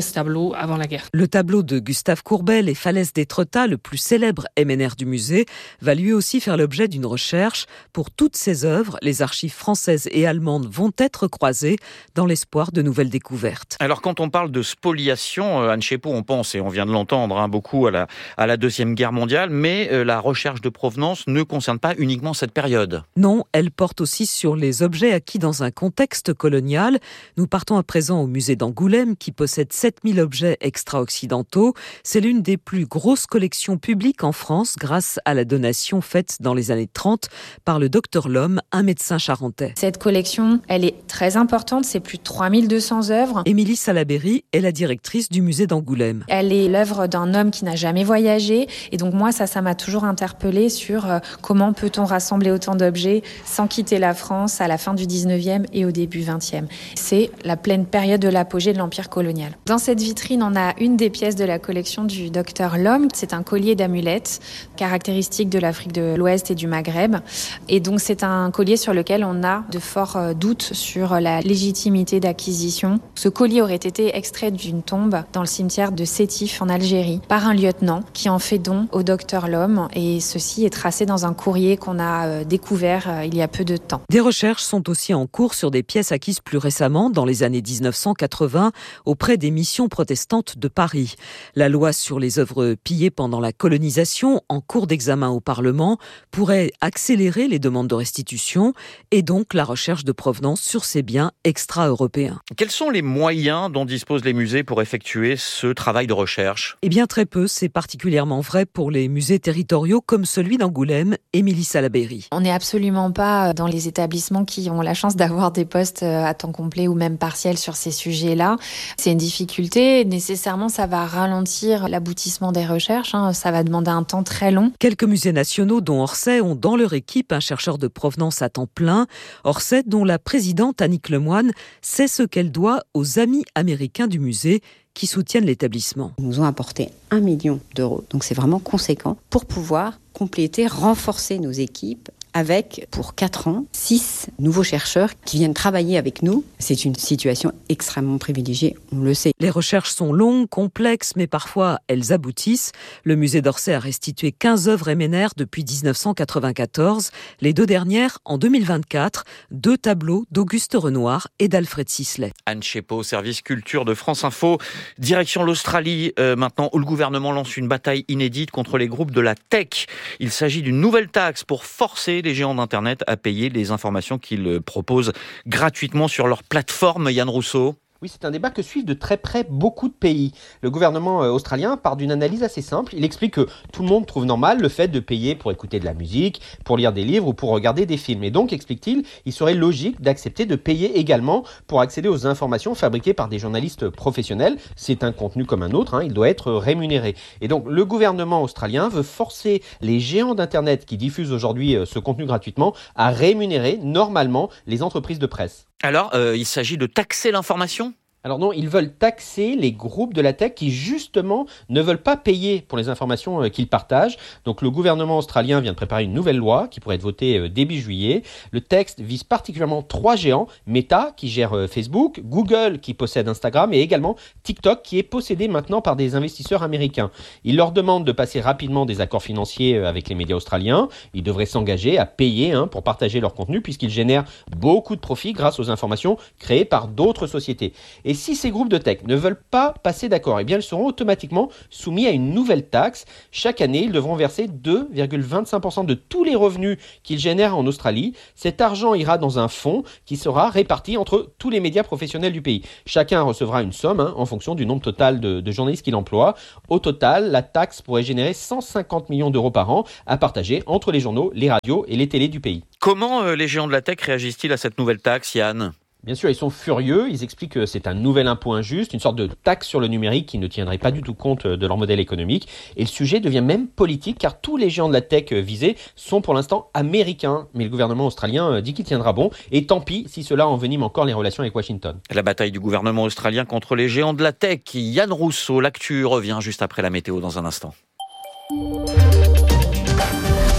ce tableau avant la guerre. Le tableau de Gustave Courbet, Les falaises d'Étretat, le plus célèbre M N R du musée, va lui aussi faire l'objet d'une recherche. Pour toutes ses œuvres, les archives françaises et allemandes vont être croisées dans l'espoir de nouvelles découvertes. Alors quand on parle de spoliation, Anne Chépot, on pense, et on vient de l'entendre hein, beaucoup à la, à la Deuxième Guerre mondiale, mais euh, la recherche de provenance ne concerne pas uniquement cette période. Non, elle porte aussi sur les objets acquis dans un contexte colonial. Nous partons à présent au musée d'Angoulême qui possède sept mille objets extra-occidentaux. C'est l'une des plus grosses collections publiques en France grâce à la donation faite dans les années trente par le docteur Lhomme, un médecin charentais. Cette collection, elle est très importante, c'est plus de trois mille deux cents œuvres. Émilie Salaberry est la directrice du musée d'Angoulême. Elle est l'œuvre d'un homme qui n'a jamais voyagé et donc moi ça, ça m'a toujours interpellée sur euh, comment peut-on rassembler autant d'objets sans quitter la France à la fin du dix-neuvième et au début vingtième. C'est la pleine période de l'apogée de l'Empire colonial. Dans cette vitrine, on a une des pièces de la collection du docteur Lhomme. C'est un collier d'amulettes caractéristique de l'Afrique de l'Ouest et du Maghreb. Et donc c'est un collier sur lequel on a de forts doutes sur la légitimité d'acquisition. Ce collier aurait été extrait d'une tombe dans le cimetière de Sétif en Algérie par un lieutenant qui en fait don au docteur Lhomme et ceci est tracé dans un courrier qu'on a découvert il y a peu de temps. Des recherches sont aussi en cours sur des pièces acquises plus récemment, dans les années dix-neuf cent quatre-vingts, auprès des missions protestantes de Paris. La loi sur les œuvres pillées pendant la colonisation, en cours d'examen au Parlement, pourrait accélérer les demandes de restitution et donc la recherche de provenance sur ces biens extra-européens. Quels sont les moyens dont disposent les musées pour effectuer ce travail de recherche ? Eh bien très peu, c'est particulièrement vrai pour les musées territoriaux comme celui d'Angoulême, Émilie Salaberry. On n'est absolument pas dans les établissements qui ont la chance d'avoir des postes à temps complet ou même partiel sur ces sujets-là. C'est une difficulté. Nécessairement, ça va ralentir l'aboutissement des recherches. Hein. Ça va demander un temps très long. Quelques musées nationaux, dont Orsay, ont dans leur équipe un chercheur de provenance à temps plein. Orsay, dont la présidente Annick Lemoine sait ce qu'elle doit aux amis américains du musée qui soutiennent l'établissement. Ils nous ont apporté un million d'euros, donc c'est vraiment conséquent, pour pouvoir compléter, renforcer nos équipes avec, pour quatre ans, six nouveaux chercheurs qui viennent travailler avec nous. C'est une situation extrêmement privilégiée, on le sait. Les recherches sont longues, complexes, mais parfois elles aboutissent. Le musée d'Orsay a restitué quinze œuvres M N R depuis dix-neuf cent quatre-vingt-quatorze. Les deux dernières, en deux mille vingt-quatre, deux tableaux d'Auguste Renoir et d'Alfred Sisley. Anne Chépot, service culture de France Info. Direction l'Australie, euh, maintenant, où le gouvernement lance une bataille inédite contre les groupes de la tech. Il s'agit d'une nouvelle taxe pour forcer les géants d'Internet à payer les informations qu'ils proposent gratuitement sur leur plateforme. Yann Rousseau. Oui, c'est un débat que suivent de très près beaucoup de pays. Le gouvernement australien part d'une analyse assez simple. Il explique que tout le monde trouve normal le fait de payer pour écouter de la musique, pour lire des livres ou pour regarder des films. Et donc, explique-t-il, il serait logique d'accepter de payer également pour accéder aux informations fabriquées par des journalistes professionnels. C'est un contenu comme un autre, hein, il doit être rémunéré. Et donc, le gouvernement australien veut forcer les géants d'Internet qui diffusent aujourd'hui ce contenu gratuitement à rémunérer normalement les entreprises de presse. Alors, euh, il s'agit de taxer l'information ? Alors non, ils veulent taxer les groupes de la tech qui justement ne veulent pas payer pour les informations qu'ils partagent. Donc le gouvernement australien vient de préparer une nouvelle loi qui pourrait être votée début juillet. Le texte vise particulièrement trois géants, Meta qui gère Facebook, Google qui possède Instagram et également TikTok qui est possédé maintenant par des investisseurs américains. Il leur demande de passer rapidement des accords financiers avec les médias australiens. Ils devraient s'engager à payer hein, pour partager leur contenu puisqu'ils génèrent beaucoup de profits grâce aux informations créées par d'autres sociétés. Et Et si ces groupes de tech ne veulent pas passer d'accord, eh bien ils seront automatiquement soumis à une nouvelle taxe. Chaque année, ils devront verser deux virgule vingt-cinq pour cent de tous les revenus qu'ils génèrent en Australie. Cet argent ira dans un fonds qui sera réparti entre tous les médias professionnels du pays. Chacun recevra une somme hein, en fonction du nombre total de, de journalistes qu'il emploie. Au total, la taxe pourrait générer cent cinquante millions d'euros par an à partager entre les journaux, les radios et les télés du pays. Comment euh, les géants de la tech réagissent-ils à cette nouvelle taxe, Yann ? Bien sûr, ils sont furieux, ils expliquent que c'est un nouvel impôt injuste, une sorte de taxe sur le numérique qui ne tiendrait pas du tout compte de leur modèle économique. Et le sujet devient même politique car tous les géants de la tech visés sont pour l'instant américains. Mais le gouvernement australien dit qu'il tiendra bon et tant pis si cela envenime encore les relations avec Washington. La bataille du gouvernement australien contre les géants de la tech. Yann Rousseau, l'actu revient juste après la météo dans un instant.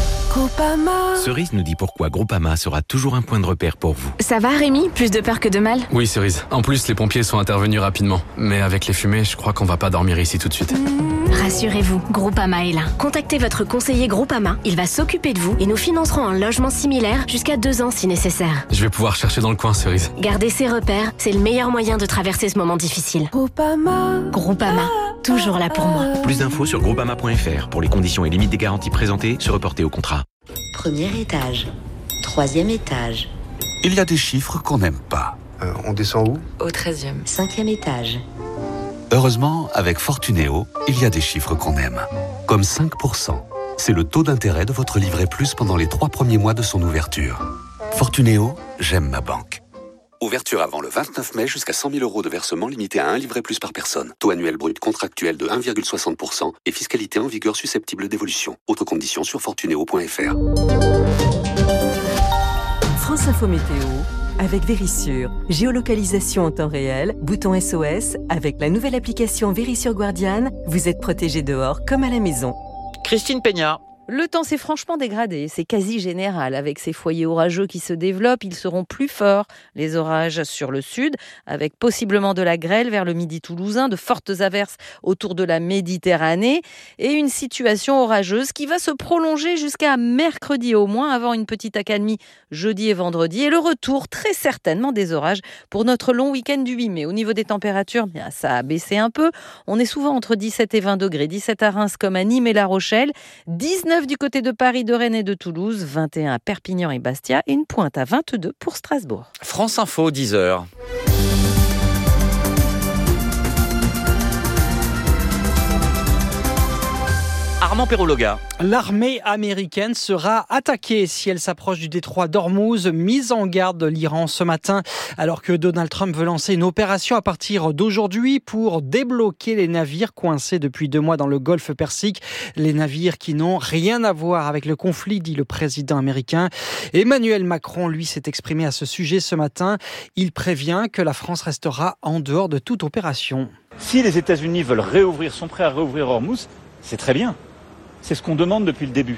Groupama. Cerise nous dit pourquoi Groupama sera toujours un point de repère pour vous. Ça va Rémi? Plus de peur que de mal? Oui Cerise, en plus les pompiers sont intervenus rapidement. Mais avec les fumées, je crois qu'on va pas dormir ici tout de suite. Mmh. Rassurez-vous, Groupama est là. Contactez votre conseiller Groupama, il va s'occuper de vous et nous financerons un logement similaire jusqu'à deux ans si nécessaire. Je vais pouvoir chercher dans le coin Cerise. Gardez ses repères, c'est le meilleur moyen de traverser ce moment difficile. Groupama. Groupama, toujours là pour moi. Plus d'infos sur groupama point f r. Pour les conditions et limites des garanties présentées, se reporter au contrat. Premier étage, troisième étage. Il y a des chiffres qu'on n'aime pas. Euh, on descend où? Au treizième. Cinquième étage. Heureusement, avec Fortunéo, il y a des chiffres qu'on aime. Comme cinq pour cent. C'est le taux d'intérêt de votre livret plus pendant les trois premiers mois de son ouverture. Fortunéo, j'aime ma banque. Ouverture avant le vingt-neuf mai jusqu'à cent mille euros de versement limité à un livret plus par personne. Taux annuel brut contractuel de un virgule soixante pour cent et fiscalité en vigueur susceptible d'évolution. Autres conditions sur fortunéo point f r. France Info Météo avec Vérissure. Géolocalisation en temps réel, bouton S O S. Avec la nouvelle application Vérissure Guardian, vous êtes protégé dehors comme à la maison. Christine Peña. Le temps s'est franchement dégradé, c'est quasi général. Avec ces foyers orageux qui se développent, ils seront plus forts. Les orages sur le sud, avec possiblement de la grêle vers le midi toulousain, de fortes averses autour de la Méditerranée et une situation orageuse qui va se prolonger jusqu'à mercredi au moins, avant une petite accalmie jeudi et vendredi et le retour très certainement des orages pour notre long week-end du huit mai. Au niveau des températures, bien, ça a baissé un peu. On est souvent entre dix-sept et vingt degrés. dix-sept à Reims comme à Nîmes et La Rochelle, dix-neuf du côté de Paris, de Rennes et de Toulouse, vingt et un à Perpignan et Bastia et une pointe à vingt-deux pour Strasbourg. France Info, dix heures. Armand Perrologa. L'armée américaine sera attaquée si elle s'approche du détroit d'Ormuz, mise en garde de l'Iran ce matin, alors que Donald Trump veut lancer une opération à partir d'aujourd'hui pour débloquer les navires coincés depuis deux mois dans le golfe Persique. Les navires qui n'ont rien à voir avec le conflit, dit le président américain. Emmanuel Macron, lui, s'est exprimé à ce sujet ce matin. Il prévient que la France restera en dehors de toute opération. Si les États-Unis veulent réouvrir, sont prêts à réouvrir Ormuz, c'est très bien. C'est ce qu'on demande depuis le début.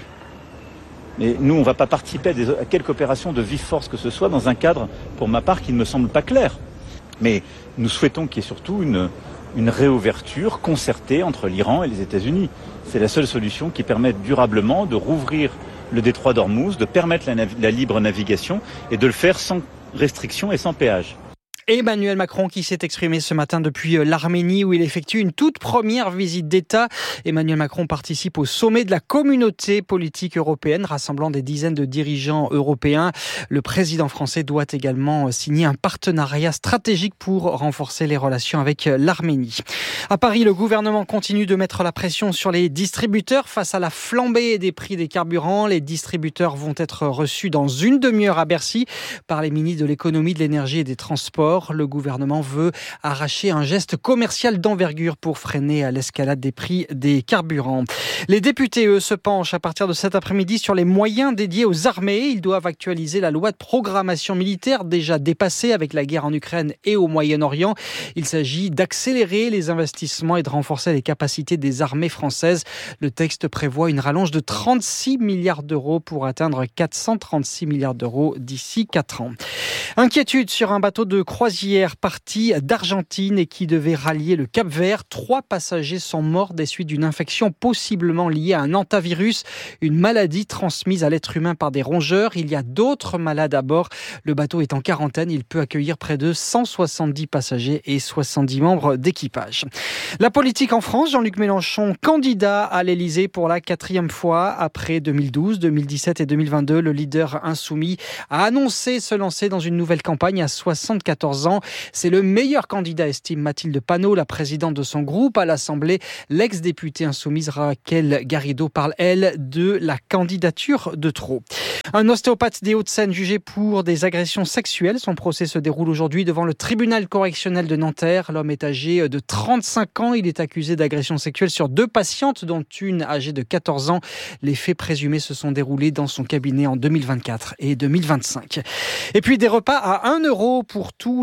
Mais nous, on ne va pas participer à, des, à quelque opération de vive force que ce soit dans un cadre, pour ma part, qui ne me semble pas clair. Mais nous souhaitons qu'il y ait surtout une, une réouverture concertée entre l'Iran et les États-Unis. C'est la seule solution qui permette durablement de rouvrir le détroit d'Ormuz, de permettre la, nav- la libre navigation et de le faire sans restriction et sans péage. Emmanuel Macron qui s'est exprimé ce matin depuis l'Arménie où il effectue une toute première visite d'État. Emmanuel Macron participe au sommet de la communauté politique européenne rassemblant des dizaines de dirigeants européens. Le président français doit également signer un partenariat stratégique pour renforcer les relations avec l'Arménie. À Paris, le gouvernement continue de mettre la pression sur les distributeurs face à la flambée des prix des carburants. Les distributeurs vont être reçus dans une demi-heure à Bercy par les ministres de l'économie, de l'énergie et des transports. Le gouvernement veut arracher un geste commercial d'envergure pour freiner l'escalade des prix des carburants. Les députés, eux, se penchent à partir de cet après-midi sur les moyens dédiés aux armées. Ils doivent actualiser la loi de programmation militaire déjà dépassée avec la guerre en Ukraine et au Moyen-Orient. Il s'agit d'accélérer les investissements et de renforcer les capacités des armées françaises. Le texte prévoit une rallonge de trente-six milliards d'euros pour atteindre quatre cent trente-six milliards d'euros d'ici quatre ans. Inquiétude sur un bateau de croisière parti d'Argentine et qui devait rallier le Cap-Vert. Trois passagers sont morts des suites d'une infection possiblement liée à un hantavirus, une maladie transmise à l'être humain par des rongeurs. Il y a d'autres malades à bord. Le bateau est en quarantaine. Il peut accueillir près de cent soixante-dix passagers et soixante-dix membres d'équipage. La politique en France, Jean-Luc Mélenchon, candidat à l'Élysée pour la quatrième fois. Après deux mille douze, deux mille dix-sept et deux mille vingt-deux, le leader insoumis a annoncé se lancer dans une nouvelle campagne à soixante-quatorze ans. C'est le meilleur candidat, estime Mathilde Panot, la présidente de son groupe à l'Assemblée. L'ex-députée insoumise Raquel Garrido parle, elle, de la candidature de trop. Un ostéopathe des Hauts-de-Seine jugé pour des agressions sexuelles. Son procès se déroule aujourd'hui devant le tribunal correctionnel de Nanterre. L'homme est âgé de trente-cinq ans. Il est accusé d'agression sexuelle sur deux patientes, dont une âgée de quatorze ans. Les faits présumés se sont déroulés dans son cabinet en deux mille vingt-quatre et deux mille vingt-cinq. Et puis des repas à un euro pour tous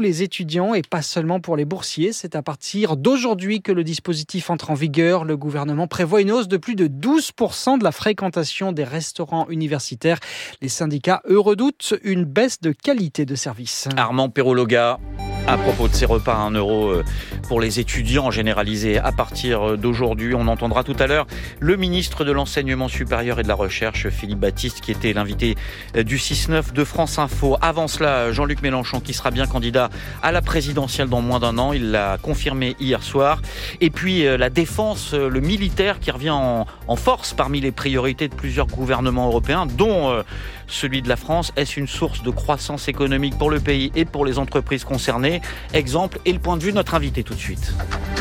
les étudiants et pas seulement pour les boursiers. C'est à partir d'aujourd'hui que le dispositif entre en vigueur. Le gouvernement prévoit une hausse de plus de douze pour cent de la fréquentation des restaurants universitaires. Les syndicats, eux, redoutent une baisse de qualité de service. Armand Perologa, à propos de ces repas à un euro pour les étudiants généralisés à partir d'aujourd'hui. On entendra tout à l'heure le ministre de l'Enseignement supérieur et de la Recherche, Philippe Baptiste, qui était l'invité du six neuf de France Info. Avant cela, Jean-Luc Mélenchon, qui sera bien candidat à la présidentielle dans moins d'un an. Il l'a confirmé hier soir. Et puis la défense, le militaire qui revient en, en force parmi les priorités de plusieurs gouvernements européens, dont euh, celui de la France. Est-ce une source de croissance économique pour le pays et pour les entreprises concernées? Exemple et le point de vue de notre invité tout de suite.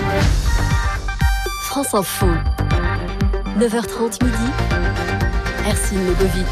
France Info, neuf heures trente midi, Ercine Legovic.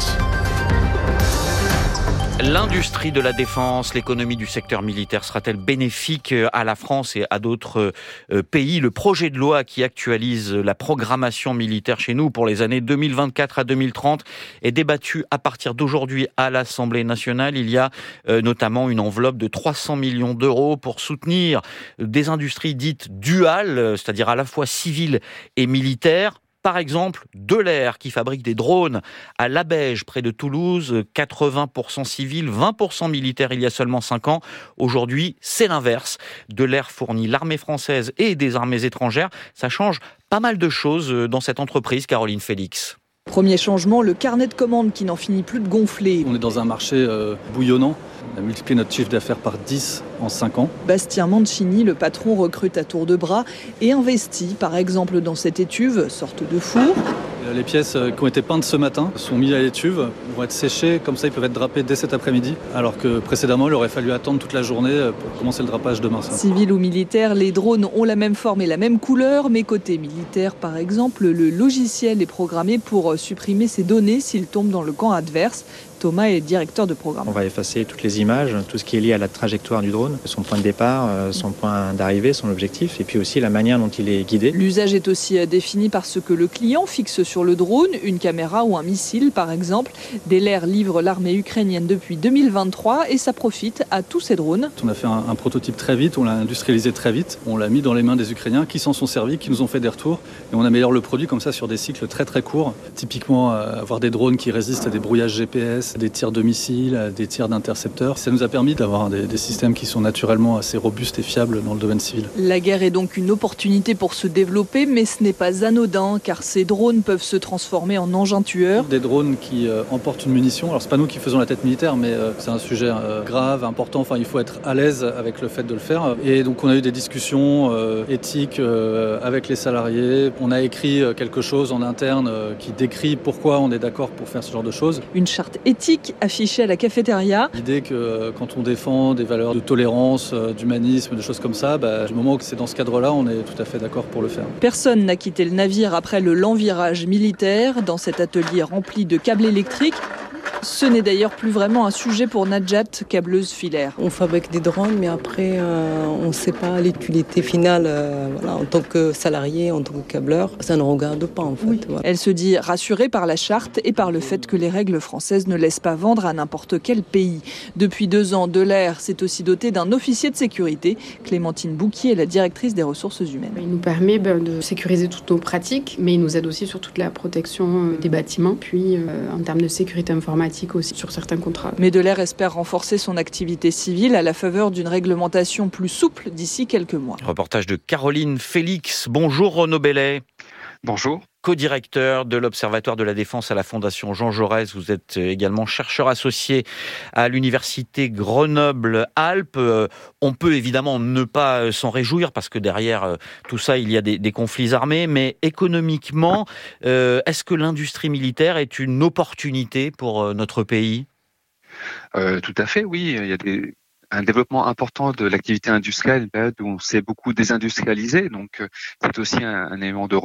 L'industrie de la défense, l'économie du secteur militaire sera-t-elle bénéfique à la France et à d'autres pays? Le projet de loi qui actualise la programmation militaire chez nous pour les années deux mille vingt-quatre à deux mille trente est débattu à partir d'aujourd'hui à l'Assemblée nationale. Il y a notamment une enveloppe de trois cents millions d'euros pour soutenir des industries dites duales, c'est-à-dire à la fois civiles et militaires. Par exemple, Delair, qui fabrique des drones à Labège, près de Toulouse, quatre-vingts pour cent civils, vingt pour cent militaires il y a seulement cinq ans. Aujourd'hui, c'est l'inverse. Delair fournit l'armée française et des armées étrangères. Ça change pas mal de choses dans cette entreprise, Caroline Félix. Premier changement, le carnet de commandes qui n'en finit plus de gonfler. On est dans un marché euh, bouillonnant. On a multiplié notre chiffre d'affaires par dix en cinq ans. Bastien Mancini, le patron, recrute à tour de bras et investit, par exemple, dans cette étuve, sorte de four. Les pièces qui ont été peintes ce matin sont mises à l'étuve, vont être séchées, comme ça ils peuvent être drapés dès cet après-midi, alors que précédemment il aurait fallu attendre toute la journée pour commencer le drapage demain. Civil ou militaire, les drones ont la même forme et la même couleur, mais côté militaire par exemple, le logiciel est programmé pour supprimer ces données s'ils tombent dans le camp adverse. Thomas est directeur de programme. On va effacer toutes les images, tout ce qui est lié à la trajectoire du drone, son point de départ, son point d'arrivée, son objectif, et puis aussi la manière dont il est guidé. L'usage est aussi défini par ce que le client fixe sur le drone, une caméra ou un missile par exemple. Delair livre l'armée ukrainienne depuis deux mille vingt-trois et ça profite à tous ces drones. On a fait un, un prototype très vite, on l'a industrialisé très vite, on l'a mis dans les mains des Ukrainiens qui s'en sont servis, qui nous ont fait des retours, et on améliore le produit comme ça sur des cycles très très courts. Typiquement, euh, avoir des drones qui résistent à des brouillages G P S, des tirs de missiles, des tirs d'intercepteurs. Ça nous a permis d'avoir des, des systèmes qui sont naturellement assez robustes et fiables dans le domaine civil. La guerre est donc une opportunité pour se développer, mais ce n'est pas anodin, car ces drones peuvent se transformer en engins tueurs. Des drones qui euh, emportent une munition. Alors c'est pas nous qui faisons la tête militaire, mais euh, c'est un sujet euh, grave, important. Enfin, il faut être à l'aise avec le fait de le faire. Et donc on a eu des discussions euh, éthiques euh, avec les salariés. On a écrit euh, quelque chose en interne euh, qui décrit pourquoi on est d'accord pour faire ce genre de choses. Une charte éthique affichée à la cafétéria. L'idée que euh, quand on défend des valeurs de tolérance, euh, d'humanisme, de choses comme ça, bah, du moment que c'est dans ce cadre-là, on est tout à fait d'accord pour le faire. Personne n'a quitté le navire après le lent virage militaire dans cet atelier rempli de câbles électriques. Ce n'est d'ailleurs plus vraiment un sujet pour Najat, câbleuse filaire. On fabrique des drones, mais après, euh, on ne sait pas l'utilité finale. Euh, voilà, en tant que salarié, en tant que câbleur, ça ne regarde pas en fait. Oui. Voilà. Elle se dit rassurée par la charte et par le fait que les règles françaises ne laissent pas vendre à n'importe quel pays. Depuis deux ans, Delair s'est aussi doté d'un officier de sécurité. Clémentine Bouquier est la directrice des ressources humaines. Il nous permet ben, de sécuriser toutes nos pratiques, mais il nous aide aussi sur toute la protection des bâtiments, puis euh, en termes de sécurité informatique aussi sur certains contrats. Mais Delair espère renforcer son activité civile à la faveur d'une réglementation plus souple d'ici quelques mois. Reportage de Caroline Félix. Bonjour Renaud Bellet. Bonjour. Co-directeur de l'Observatoire de la Défense à la Fondation Jean Jaurès. Vous êtes également chercheur associé à l'Université Grenoble-Alpes. On peut évidemment ne pas s'en réjouir parce que derrière tout ça, il y a des, des conflits armés. Mais économiquement, euh, est-ce que l'industrie militaire est une opportunité pour notre pays ? euh, Tout à fait, oui. Il y a des... un développement important de l'activité industrielle, une période où on s'est beaucoup désindustrialisé, donc c'est aussi un, un élément de rebond.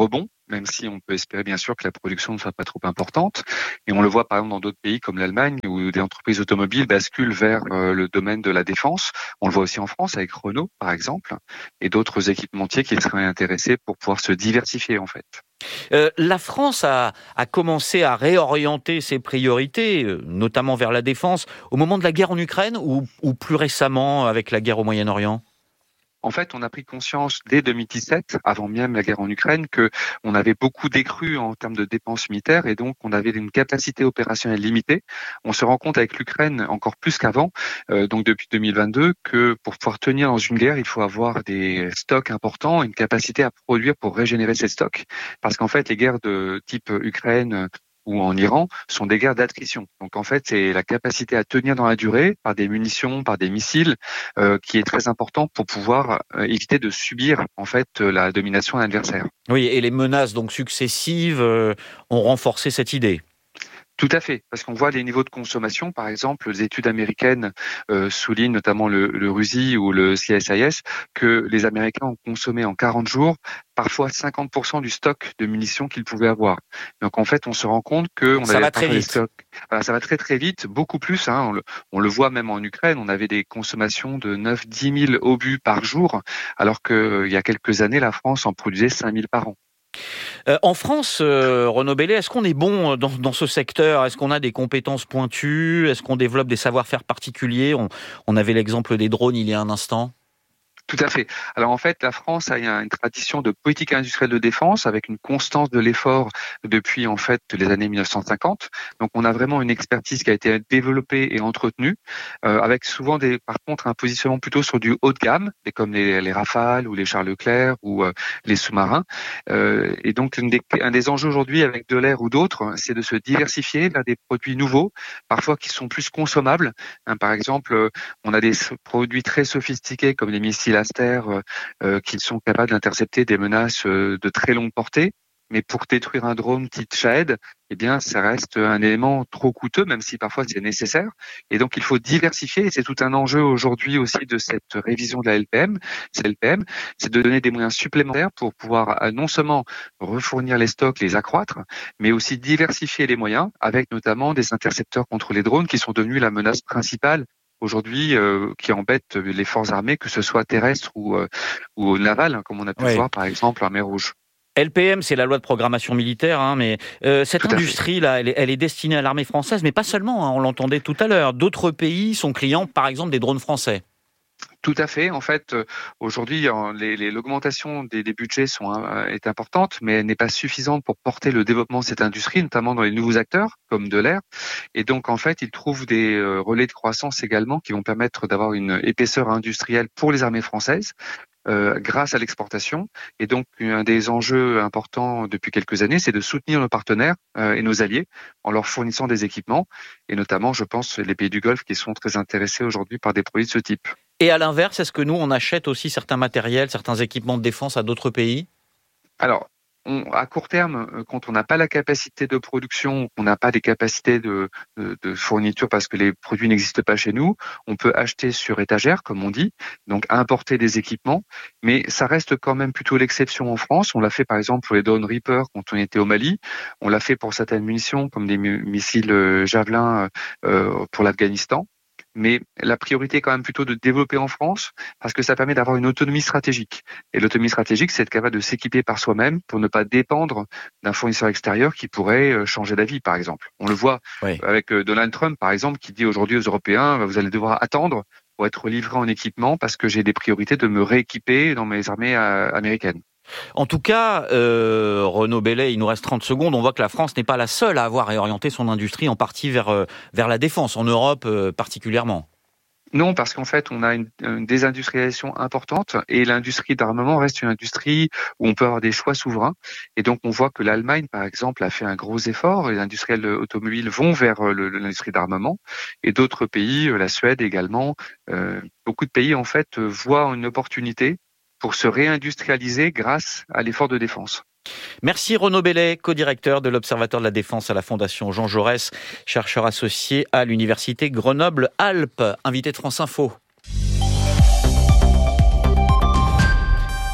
même si on peut espérer bien sûr que la production ne soit pas trop importante. Et on le voit par exemple dans d'autres pays comme l'Allemagne, où des entreprises automobiles basculent vers euh, le domaine de la défense. On le voit aussi en France avec Renault par exemple, et d'autres équipementiers qui seraient intéressés pour pouvoir se diversifier en fait. Euh, la France a, a commencé à réorienter ses priorités, euh, notamment vers la défense, au moment de la guerre en Ukraine ou, ou plus récemment avec la guerre au Moyen-Orient ? En fait, on a pris conscience dès deux mille dix-sept, avant même la guerre en Ukraine, que on avait beaucoup décru en termes de dépenses militaires et donc on avait une capacité opérationnelle limitée. On se rend compte avec l'Ukraine encore plus qu'avant, euh, donc depuis deux mille vingt-deux, que pour pouvoir tenir dans une guerre, il faut avoir des stocks importants, une capacité à produire pour régénérer ces stocks. Parce qu'en fait, les guerres de type Ukraine ou en Iran sont des guerres d'attrition. Donc en fait, c'est la capacité à tenir dans la durée par des munitions, par des missiles, euh, qui est très important pour pouvoir euh, éviter de subir en fait la domination de l'adversaire. Oui, et les menaces donc successives euh, ont renforcé cette idée. Tout à fait, parce qu'on voit les niveaux de consommation, par exemple, les études américaines euh, soulignent, notamment le, le R U S I ou le C S I S, que les Américains ont consommé en quarante jours parfois cinquante pour cent du stock de munitions qu'ils pouvaient avoir. Donc en fait, on se rend compte que on ça avait va très vite. Stocks. Voilà, ça va très très vite, beaucoup plus. Hein, on, le, on le voit même en Ukraine, on avait des consommations de neuf à dix mille obus par jour, alors qu'il euh, y a quelques années, la France en produisait cinq mille par an. Euh, en France, euh, Renaud Bellet, est-ce qu'on est bon dans, dans ce secteur ? Est-ce qu'on a des compétences pointues ? Est-ce qu'on développe des savoir-faire particuliers ? on, on avait l'exemple des drones il y a un instant. Tout à fait. Alors en fait, la France a une tradition de politique industrielle de défense avec une constance de l'effort depuis en fait les années mille neuf cent cinquante. Donc on a vraiment une expertise qui a été développée et entretenue, euh, avec souvent des, par contre un positionnement plutôt sur du haut de gamme, comme les, les Rafales ou les Charles Leclerc ou euh, les sous-marins. Euh, et donc une des, un des enjeux aujourd'hui avec de l'air ou d'autres, c'est de se diversifier vers des produits nouveaux, parfois qui sont plus consommables. Hein, par exemple, on a des produits très sophistiqués comme les missiles Aster, euh, qui sont capables d'intercepter des menaces euh, de très longue portée. Mais pour détruire un drone type Shahed, eh bien, ça reste un élément trop coûteux, même si parfois c'est nécessaire. Et donc, il faut diversifier. Et c'est tout un enjeu aujourd'hui aussi de cette révision de la L P M. C'est L P M, c'est de donner des moyens supplémentaires pour pouvoir non seulement refournir les stocks, les accroître, mais aussi diversifier les moyens, avec notamment des intercepteurs contre les drones qui sont devenus la menace principale aujourd'hui, euh, qui embête les forces armées, que ce soit terrestres ou, euh, ou navales, hein, comme on a pu oui. voir par exemple en mer Rouge. L P M, c'est la loi de programmation militaire, hein, mais euh, cette tout industrie-là, elle est, elle est destinée à l'armée française, mais pas seulement, hein, on l'entendait tout à l'heure. D'autres pays sont clients, par exemple, des drones français. Tout à fait. En fait, aujourd'hui, les, les, l'augmentation des, des budgets sont, euh, est importante, mais elle n'est pas suffisante pour porter le développement de cette industrie, notamment dans les nouveaux acteurs, comme de l'air. Et donc, en fait, ils trouvent des euh, relais de croissance également qui vont permettre d'avoir une épaisseur industrielle pour les armées françaises. Euh, grâce à l'exportation. Et donc, un des enjeux importants depuis quelques années, c'est de soutenir nos partenaires euh, et nos alliés en leur fournissant des équipements, et notamment, je pense, les pays du Golfe qui sont très intéressés aujourd'hui par des produits de ce type. Et à l'inverse, est-ce que nous, on achète aussi certains matériels, certains équipements de défense à d'autres pays ? Alors, on, à court terme, quand on n'a pas la capacité de production, on n'a pas des capacités de, de, de fourniture parce que les produits n'existent pas chez nous, on peut acheter sur étagère, comme on dit, donc importer des équipements, mais ça reste quand même plutôt l'exception en France. On l'a fait par exemple pour les Dawn Reaper quand on était au Mali, on l'a fait pour certaines munitions comme des missiles Javelin euh, pour l'Afghanistan. Mais la priorité est quand même plutôt de développer en France parce que ça permet d'avoir une autonomie stratégique. Et l'autonomie stratégique, c'est être capable de s'équiper par soi-même pour ne pas dépendre d'un fournisseur extérieur qui pourrait changer d'avis, par exemple. On le voit oui. avec Donald Trump, par exemple, qui dit aujourd'hui aux Européens, vous allez devoir attendre pour être livré en équipement parce que j'ai des priorités de me rééquiper dans mes armées américaines. En tout cas, euh, Renaud Bellet, il nous reste trente secondes. On voit que la France n'est pas la seule à avoir réorienté son industrie en partie vers, euh, vers la défense, en Europe euh, particulièrement. Non, parce qu'en fait, on a une, une désindustrialisation importante et l'industrie d'armement reste une industrie où on peut avoir des choix souverains. Et donc, on voit que l'Allemagne, par exemple, a fait un gros effort. Les industriels automobiles vont vers le, l'industrie d'armement et d'autres pays, la Suède également. Euh, beaucoup de pays, en fait, voient une opportunité pour se réindustrialiser grâce à l'effort de défense. Merci Renaud Bellet, co-directeur de l'Observatoire de la Défense à la Fondation Jean Jaurès, chercheur associé à l'Université Grenoble-Alpes, invité de France Info.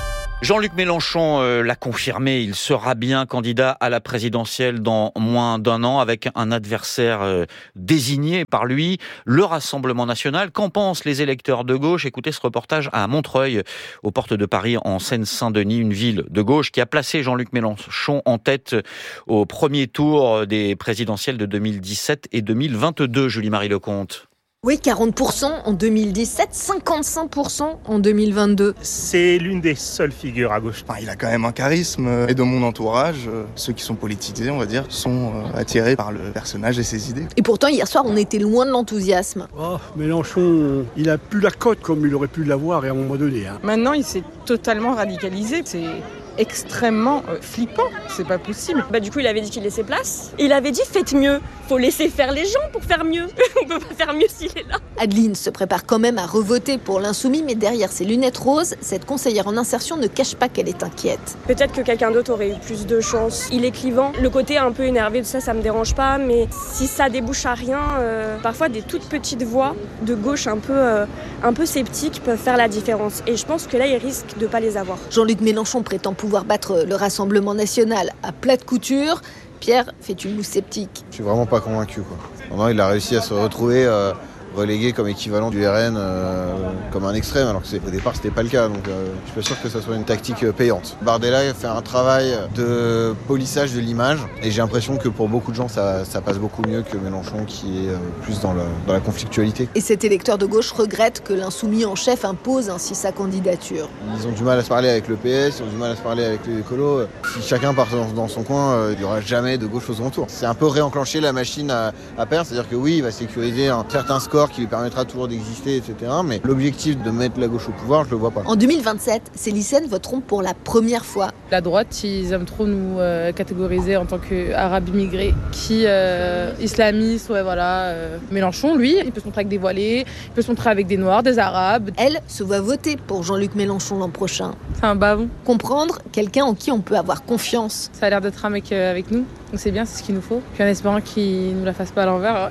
Jean-Luc Mélenchon euh, l'a confirmé, il sera bien candidat à la présidentielle dans moins d'un an avec un adversaire euh, désigné par lui, le Rassemblement national. Qu'en pensent les électeurs de gauche ? Écoutez ce reportage à Montreuil, aux portes de Paris, en Seine-Saint-Denis, une ville de gauche qui a placé Jean-Luc Mélenchon en tête au premier tour des présidentielles de deux mille dix-sept et deux mille vingt-deux. Julie-Marie Lecomte. Oui, quarante pour cent en deux mille dix-sept, cinquante-cinq pour cent en deux mille vingt-deux. C'est l'une des seules figures à gauche. Enfin, il a quand même un charisme. Et de mon entourage, ceux qui sont politisés, on va dire, sont attirés par le personnage et ses idées. Et pourtant, hier soir, on était loin de l'enthousiasme. Oh, Mélenchon, il a plus la cote comme il aurait pu l'avoir à un moment donné. Hein. Maintenant, il s'est totalement radicalisé. C'est extrêmement euh, flippant, c'est pas possible. Bah du coup il avait dit qu'il laissait place. Il avait dit faites mieux, faut laisser faire les gens pour faire mieux. On peut pas faire mieux s'il est là. Adeline se prépare quand même à revoter pour l'insoumis, mais derrière ses lunettes roses, cette conseillère en insertion ne cache pas qu'elle est inquiète. Peut-être que quelqu'un d'autre aurait eu plus de chance. Il est clivant, le côté un peu énervé de ça, ça me dérange pas, mais si ça débouche à rien, euh, parfois des toutes petites voix de gauche un peu, euh, un peu sceptiques peuvent faire la différence. Et je pense que là il risque de pas les avoir. Jean-Luc Mélenchon prétend pouvoir battre le Rassemblement national à plate couture. Pierre fait une moue sceptique. Je suis vraiment pas convaincu, quoi. Vraiment, il a réussi à se retrouver euh, relégué comme équivalent du R N, euh, comme un extrême, alors qu'au départ c'était pas le cas. Donc euh, je suis pas sûr que ça soit une tactique payante. Bardella fait un travail de polissage de l'image et j'ai l'impression que pour beaucoup de gens ça, ça passe beaucoup mieux que Mélenchon qui est euh, plus dans, le, dans la conflictualité. Et cet électeur de gauche regrette que l'insoumis en chef impose ainsi sa candidature. Ils ont du mal à se parler avec le P S, ils ont du mal à se parler avec les écolos. Si chacun part dans, dans son coin, euh, il n'y aura jamais de gauche au second tour. C'est un peu réenclencher la machine à, à perdre, c'est-à-dire que oui, il va sécuriser un certain score qui lui permettra toujours d'exister, et cetera. Mais l'objectif de mettre la gauche au pouvoir, je le vois pas. En deux mille vingt-sept, ces lycéennes voteront pour la première fois. La droite, ils aiment trop nous euh, catégoriser en tant qu'arabes immigrés, qui euh, islamistes, ouais voilà. Euh, Mélenchon, lui, il peut se montrer avec des voilés, il peut se montrer avec des noirs, des arabes. Elle se voit voter pour Jean-Luc Mélenchon l'an prochain. C'est un bavon. Comprendre quelqu'un en qui on peut avoir confiance. Ça a l'air d'être un mec euh, avec nous, donc c'est bien, c'est ce qu'il nous faut. Puis en espérant qu'il nous la fasse pas à l'envers.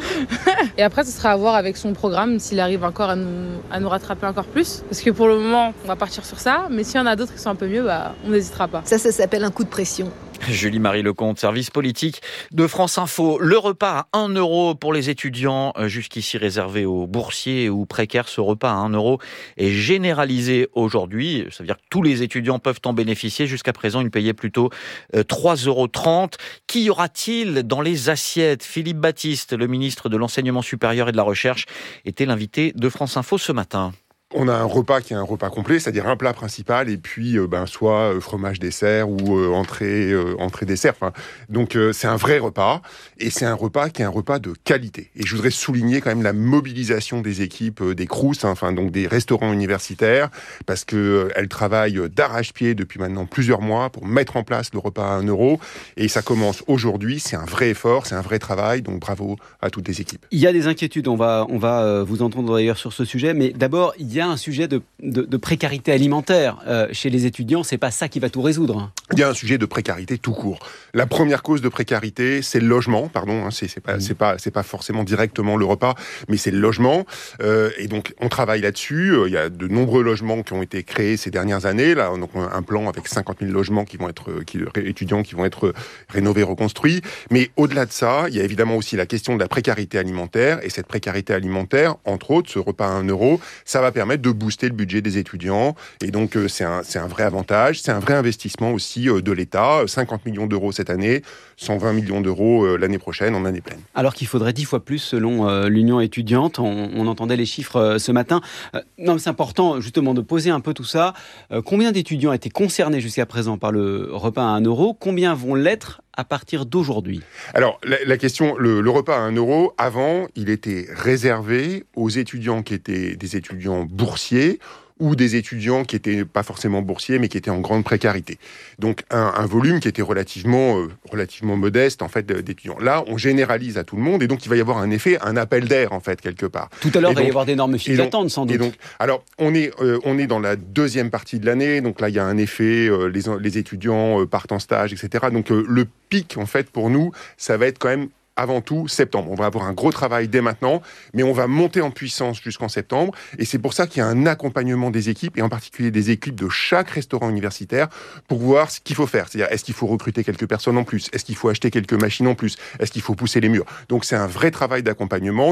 Et après, ce sera à voir avec son programme s'il arrive encore à nous, à nous rattraper encore plus. Parce que pour le moment, on va partir sur ça. Mais s'il y en a d'autres qui sont un peu mieux, bah, on n'hésitera pas. Ça, ça s'appelle un coup de pression. Julie-Marie Lecomte, service politique de France Info. Le repas à un euro pour les étudiants, jusqu'ici réservé aux boursiers ou précaires. Ce repas à un euro est généralisé aujourd'hui. Ça veut dire que tous les étudiants peuvent en bénéficier. Jusqu'à présent, ils payaient plutôt trois euros trente. Qui y aura-t-il dans les assiettes ? Philippe Baptiste, le ministre de l'Enseignement supérieur et de la Recherche, était l'invité de France Info ce matin. On a un repas qui est un repas complet, c'est-à-dire un plat principal et puis euh, ben, soit euh, fromage dessert ou euh, entrée, euh, entrée dessert. Enfin, donc euh, c'est un vrai repas et c'est un repas qui est un repas de qualité. Et je voudrais souligner quand même la mobilisation des équipes euh, des Crous, hein, enfin donc des restaurants universitaires, parce que euh, elles travaillent d'arrache-pied depuis maintenant plusieurs mois pour mettre en place le repas à un euro. Et ça commence aujourd'hui. C'est un vrai effort, c'est un vrai travail. Donc bravo à toutes les équipes. Il y a des inquiétudes. On va on va euh, vous entendre d'ailleurs sur ce sujet, mais d'abord il y a un sujet de, de, de précarité alimentaire euh, chez les étudiants, c'est pas ça qui va tout résoudre. Il y a un sujet de précarité tout court. La première cause de précarité, c'est le logement, pardon, hein, c'est, c'est pas, mmh. c'est pas, c'est pas forcément directement le repas, mais c'est le logement. Euh, et donc, on travaille là-dessus. Il y a de nombreux logements qui ont été créés ces dernières années. Là, donc, un plan avec cinquante mille logements qui vont être, qui, étudiants qui vont être rénovés, reconstruits. Mais au-delà de ça, il y a évidemment aussi la question de la précarité alimentaire. Et cette précarité alimentaire, entre autres, ce repas à un euro, ça va permettre de booster le budget des étudiants. Et donc, euh, c'est un, c'est un vrai avantage. C'est un vrai investissement aussi euh, de l'État. cinquante millions d'euros cette année, cent vingt millions d'euros euh, l'année prochaine, en année pleine. Alors qu'il faudrait dix fois plus selon euh, l'Union étudiante. On, on entendait les chiffres euh, ce matin. Euh, non, mais c'est important justement de poser un peu tout ça. Euh, combien d'étudiants étaient concernés jusqu'à présent par le repas à un euro ? Combien vont l'être à partir d'aujourd'hui ? Alors, la, la question, le, le repas à un euro, avant, il était réservé aux étudiants qui étaient des étudiants boursiers ou des étudiants qui étaient pas forcément boursiers, mais qui étaient en grande précarité. Donc, un, un volume qui était relativement, euh, relativement modeste, en fait, d'étudiants. Là, on généralise à tout le monde, et donc, il va y avoir un effet, un appel d'air, en fait, quelque part. Tout à l'heure, et il va donc, y avoir d'énormes files d'attente, sans doute. Et donc, alors, on est, euh, on est dans la deuxième partie de l'année, donc là, il y a un effet, euh, les, les étudiants euh, partent en stage, et cetera. Donc, euh, le pic, en fait, pour nous, ça va être quand même avant tout septembre. On va avoir un gros travail dès maintenant, mais on va monter en puissance jusqu'en septembre. Et c'est pour ça qu'il y a un accompagnement des équipes, et en particulier des équipes de chaque restaurant universitaire, pour voir ce qu'il faut faire. C'est-à-dire, est-ce qu'il faut recruter quelques personnes en plus? Est-ce qu'il faut acheter quelques machines en plus? Est-ce qu'il faut pousser les murs? Donc c'est un vrai travail d'accompagnement.